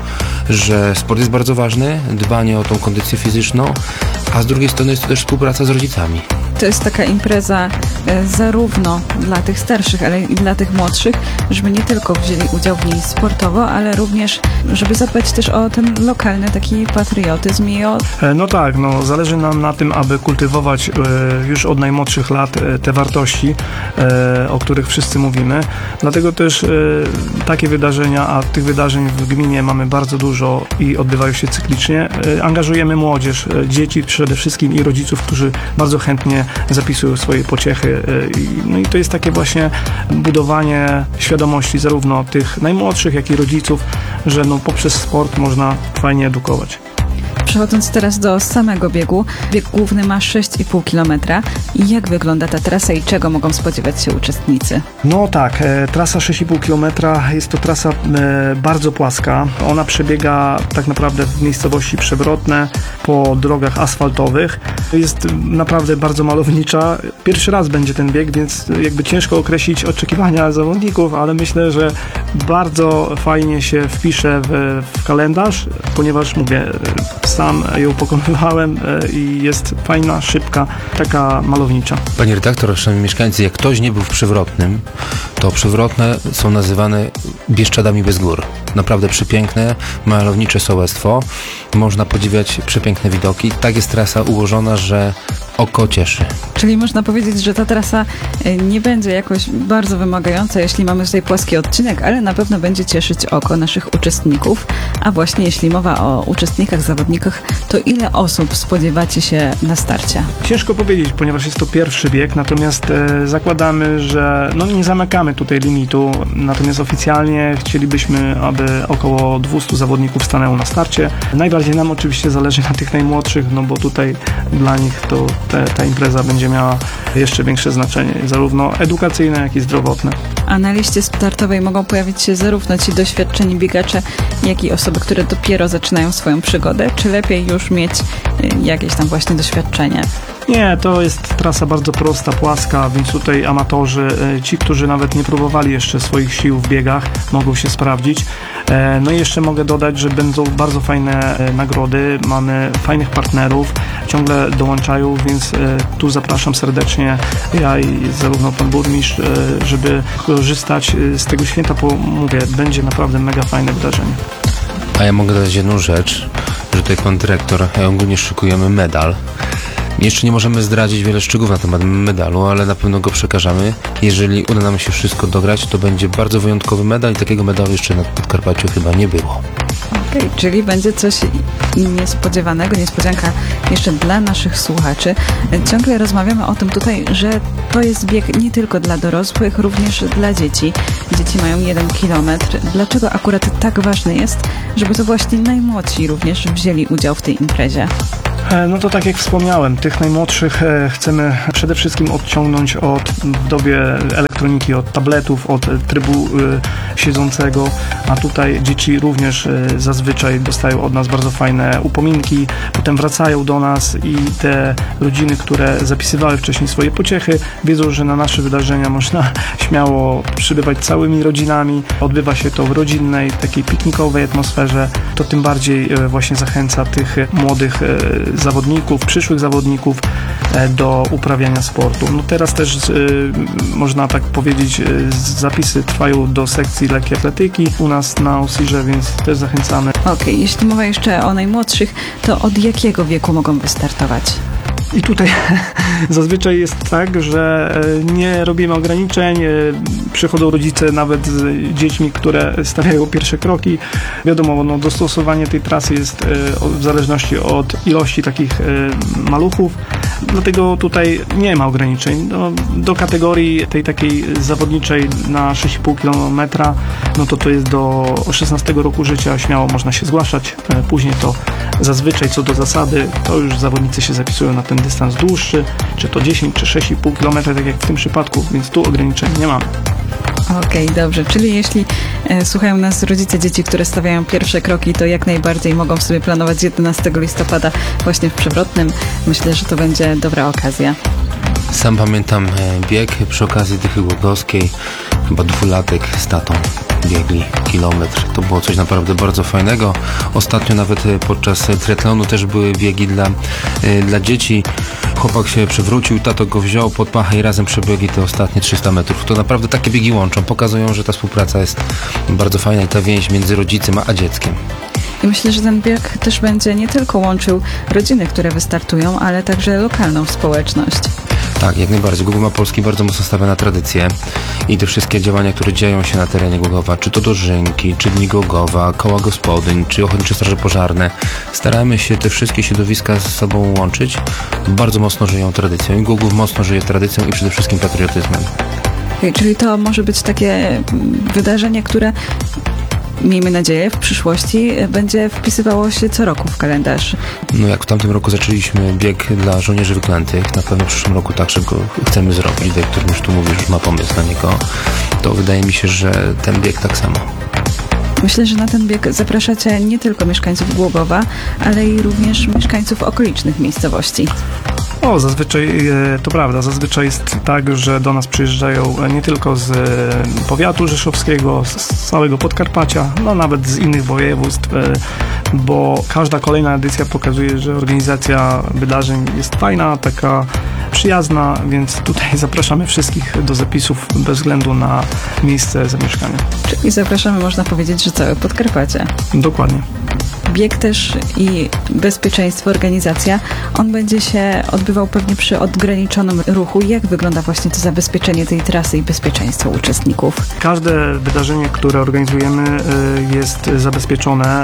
że sport jest bardzo ważny, dbanie o tą kondycję fizyczną, a z drugiej strony jest to też współpraca z rodzicami. To jest taka impreza e, zarówno dla tych starszych, ale i dla tych młodszych, żeby nie tylko wzięli udział w niej sportowo, ale również, żeby zadbać też o ten lokalny taki patriotyzm i o... No tak, no zależy nam na tym, aby kultywować e, już od najmłodszych lat e, te wartości, e, o których wszyscy mówimy. Dlatego też e, takie wydarzenia, a tych wydarzeń w gminie mamy bardzo dużo i odbywają się cyklicznie. E, angażujemy młodzież, e, dzieci przede wszystkim i rodziców, którzy bardzo chętnie zapisują swoje pociechy. No i to jest takie właśnie budowanie świadomości zarówno tych najmłodszych, jak i rodziców, że no poprzez sport można fajnie edukować. Przechodząc teraz do samego biegu, bieg główny ma sześć i pół kilometra. Jak wygląda ta trasa i czego mogą spodziewać się uczestnicy? No tak, e, trasa sześć i pół kilometra jest to trasa e, bardzo płaska. Ona przebiega tak naprawdę w miejscowości Przewrotne po drogach asfaltowych. Jest naprawdę bardzo malownicza. Pierwszy raz będzie ten bieg, więc jakby ciężko określić oczekiwania zawodników, ale myślę, że bardzo fajnie się wpisze w, w kalendarz, ponieważ mówię, sam ją pokonywałem i jest fajna, szybka, taka malownicza. Panie redaktor, szanowni mieszkańcy, jak ktoś nie był w Przewrotnym, to Przewrotne są nazywane Bieszczadami bez gór. Naprawdę przepiękne, malownicze sołectwo. Można podziwiać przepiękne widoki. Tak jest trasa ułożona, że oko cieszy. Czyli można powiedzieć, że ta trasa nie będzie jakoś bardzo wymagająca, jeśli mamy tutaj płaski odcinek, ale na pewno będzie cieszyć oko naszych uczestników. A właśnie jeśli mowa o uczestnikach, zawodnikach, to ile osób spodziewacie się na starcie? Ciężko powiedzieć, ponieważ jest to pierwszy bieg, natomiast e, zakładamy, że no nie zamykamy tutaj limitu, natomiast oficjalnie chcielibyśmy, aby około dwieście zawodników stanęło na starcie. Najbardziej nam oczywiście zależy na tych najmłodszych, no bo tutaj dla nich to te, ta impreza będzie miała jeszcze większe znaczenie, zarówno edukacyjne, jak i zdrowotne. A na liście startowej mogą pojawić się zarówno ci doświadczeni biegacze, jak i osoby, które dopiero zaczynają swoją przygodę. Czy lepiej już mieć y, jakieś tam właśnie doświadczenie? Nie, to jest trasa bardzo prosta, płaska, więc tutaj amatorzy, e, ci, którzy nawet nie próbowali jeszcze swoich sił w biegach, mogą się sprawdzić. E, No i jeszcze mogę dodać, że będą bardzo fajne e, nagrody, mamy fajnych partnerów, ciągle dołączają, więc e, tu zapraszam serdecznie, ja i zarówno pan burmistrz, e, żeby korzystać e, z tego święta, bo mówię, będzie naprawdę mega fajne wydarzenie. A ja mogę dodać jedną rzecz, że tutaj pan dyrektor, ja ogólnie szykujemy medal. Jeszcze nie możemy zdradzić wiele szczegółów na temat medalu, ale na pewno go przekażemy. Jeżeli uda nam się wszystko dograć, to będzie bardzo wyjątkowy medal i takiego medalu jeszcze na Podkarpaciu chyba nie było. Okej, okay, czyli będzie coś niespodziewanego, niespodzianka jeszcze dla naszych słuchaczy. Ciągle rozmawiamy o tym tutaj, że to jest bieg nie tylko dla dorosłych, również dla dzieci. Dzieci mają jeden kilometr. Dlaczego akurat tak ważne jest, żeby to właśnie najmłodsi również wzięli udział w tej imprezie? No to tak jak wspomniałem, tych najmłodszych chcemy przede wszystkim odciągnąć od w dobie elektroniki, od tabletów, od trybu siedzącego, a tutaj dzieci również zazwyczaj dostają od nas bardzo fajne upominki, potem wracają do nas i te rodziny, które zapisywały wcześniej swoje pociechy, wiedzą, że na nasze wydarzenia można śmiało przybywać całymi rodzinami. Odbywa się to w rodzinnej, takiej piknikowej atmosferze. To tym bardziej właśnie zachęca tych młodych zawodników, przyszłych zawodników do uprawiania sportu. No teraz też y, można tak powiedzieć, y, zapisy trwają do sekcji lekkiej atletyki u nas na Usirze, więc też zachęcamy. Okej, okay, jeśli mowa jeszcze o najmłodszych, to od jakiego wieku mogą wystartować? I tutaj zazwyczaj jest tak, że nie robimy ograniczeń, przychodzą rodzice nawet z dziećmi, które stawiają pierwsze kroki. Wiadomo, no, dostosowanie tej trasy jest w zależności od ilości takich maluchów, dlatego tutaj nie ma ograniczeń. No, do kategorii tej takiej zawodniczej na sześć i pół kilometra, no to to jest do szesnastego roku życia, śmiało można się zgłaszać. Później to zazwyczaj co do zasady, to już zawodnicy się zapisują na ten dystans dłuższy, czy to dziesięć, czy sześć i pół kilometra, tak jak w tym przypadku, więc tu ograniczeń nie mamy. Okej, okay, dobrze. Czyli jeśli e, słuchają nas rodzice dzieci, które stawiają pierwsze kroki, to jak najbardziej mogą sobie planować jedenastego listopada właśnie w Przewrotnym. Myślę, że to będzie dobra okazja. Sam pamiętam bieg przy okazji Dychy Głogowskiej, chyba dwulatek z tatą biegli kilometr. To było coś naprawdę bardzo fajnego. Ostatnio nawet podczas triatlonu też były biegi dla, dla dzieci. Chłopak się przewrócił, tato go wziął pod pachę i razem przebiegli te ostatnie trzysta metrów. To naprawdę takie biegi łączą, pokazują, że ta współpraca jest bardzo fajna i ta więź między rodzicem a dzieckiem. I myślę, że ten bieg też będzie nie tylko łączył rodziny, które wystartują, ale także lokalną społeczność. Tak, jak najbardziej. Google Mapolski bardzo mocno stawia na tradycję i te wszystkie działania, które dzieją się na terenie Głogowa, czy to dożynki, czy Dni Głogowa, koła gospodyń, czy ochotnicze straże pożarne. Staramy się te wszystkie środowiska ze sobą łączyć. Bardzo mocno żyją tradycją i Głogów mocno żyje tradycją i przede wszystkim patriotyzmem. Okay, czyli to może być takie wydarzenie, które miejmy nadzieję, w przyszłości będzie wpisywało się co roku w kalendarz. No jak w tamtym roku zaczęliśmy bieg dla żołnierzy wyklętych, na pewno w przyszłym roku także go chcemy zrobić. Dyrektor już tu mówi, że już ma pomysł na niego. To wydaje mi się, że ten bieg tak samo. Myślę, że na ten bieg zapraszacie nie tylko mieszkańców Głogowa, ale i również mieszkańców okolicznych miejscowości. O, zazwyczaj to prawda, zazwyczaj jest tak, że do nas przyjeżdżają nie tylko z powiatu rzeszowskiego, z całego Podkarpacia, no nawet z innych województw, bo każda kolejna edycja pokazuje, że organizacja wydarzeń jest fajna, taka przyjazna, więc tutaj zapraszamy wszystkich do zapisów bez względu na miejsce zamieszkania. Czyli zapraszamy, można powiedzieć, że całe Podkarpacie. Dokładnie. Bieg też i bezpieczeństwo, organizacja, on będzie się odbywał pewnie przy ograniczonym ruchu. Jak wygląda właśnie to zabezpieczenie tej trasy i bezpieczeństwo uczestników? Każde wydarzenie, które organizujemy, jest zabezpieczone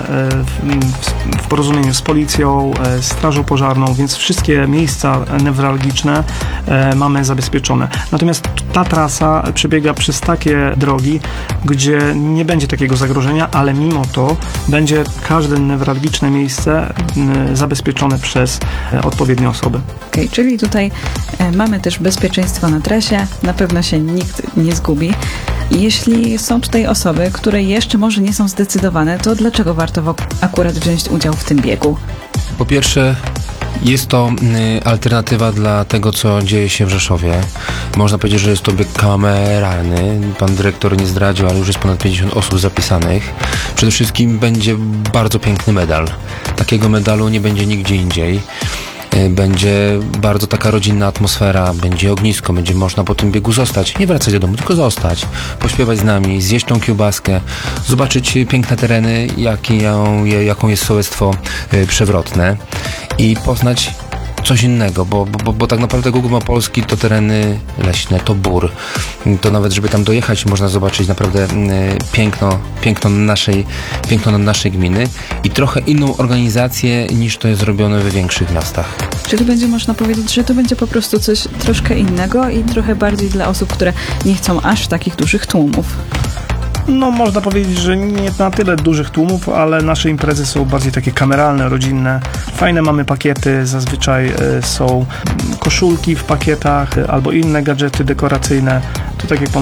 w porozumieniu z policją, z strażą pożarną, więc wszystkie miejsca newralgiczne mamy zabezpieczone. Natomiast ta trasa przebiega przez takie drogi, gdzie nie będzie takiego zagrożenia, ale mimo to będzie każde newralgiczne miejsce zabezpieczone przez odpowiednie osoby. Okej, okay, czyli tutaj mamy też bezpieczeństwo na trasie, na pewno się nikt nie zgubi. Jeśli są tutaj osoby, które jeszcze może nie są zdecydowane, to dlaczego warto w- akurat wziąć udział w tym biegu? Po pierwsze, jest to y, alternatywa dla tego, co dzieje się w Rzeszowie. Można powiedzieć, że jest to bieg kameralny. Pan dyrektor nie zdradził, ale już jest ponad pięćdziesiąt osób zapisanych. Przede wszystkim będzie bardzo piękny medal. Takiego medalu nie będzie nigdzie indziej. Y, Będzie bardzo taka rodzinna atmosfera, będzie ognisko, będzie można po tym biegu zostać. Nie wracać do domu, tylko zostać. Pośpiewać z nami, zjeść tą kiełbaskę, zobaczyć piękne tereny, jaką, jaką jest sołectwo y, przewrotne i poznać coś innego, bo, bo, bo tak naprawdę Google Mapolski to tereny leśne, to bór. To nawet, żeby tam dojechać, można zobaczyć naprawdę y, piękno, piękno, naszej, piękno naszej gminy i trochę inną organizację niż to jest zrobione we większych miastach. Czyli będzie można powiedzieć, że to będzie po prostu coś troszkę innego i trochę bardziej dla osób, które nie chcą aż takich dużych tłumów. No, można powiedzieć, że nie na tyle dużych tłumów, ale nasze imprezy są bardziej takie kameralne, rodzinne. Fajne mamy pakiety, zazwyczaj y, są koszulki w pakietach y, albo inne gadżety dekoracyjne. To tak jak pan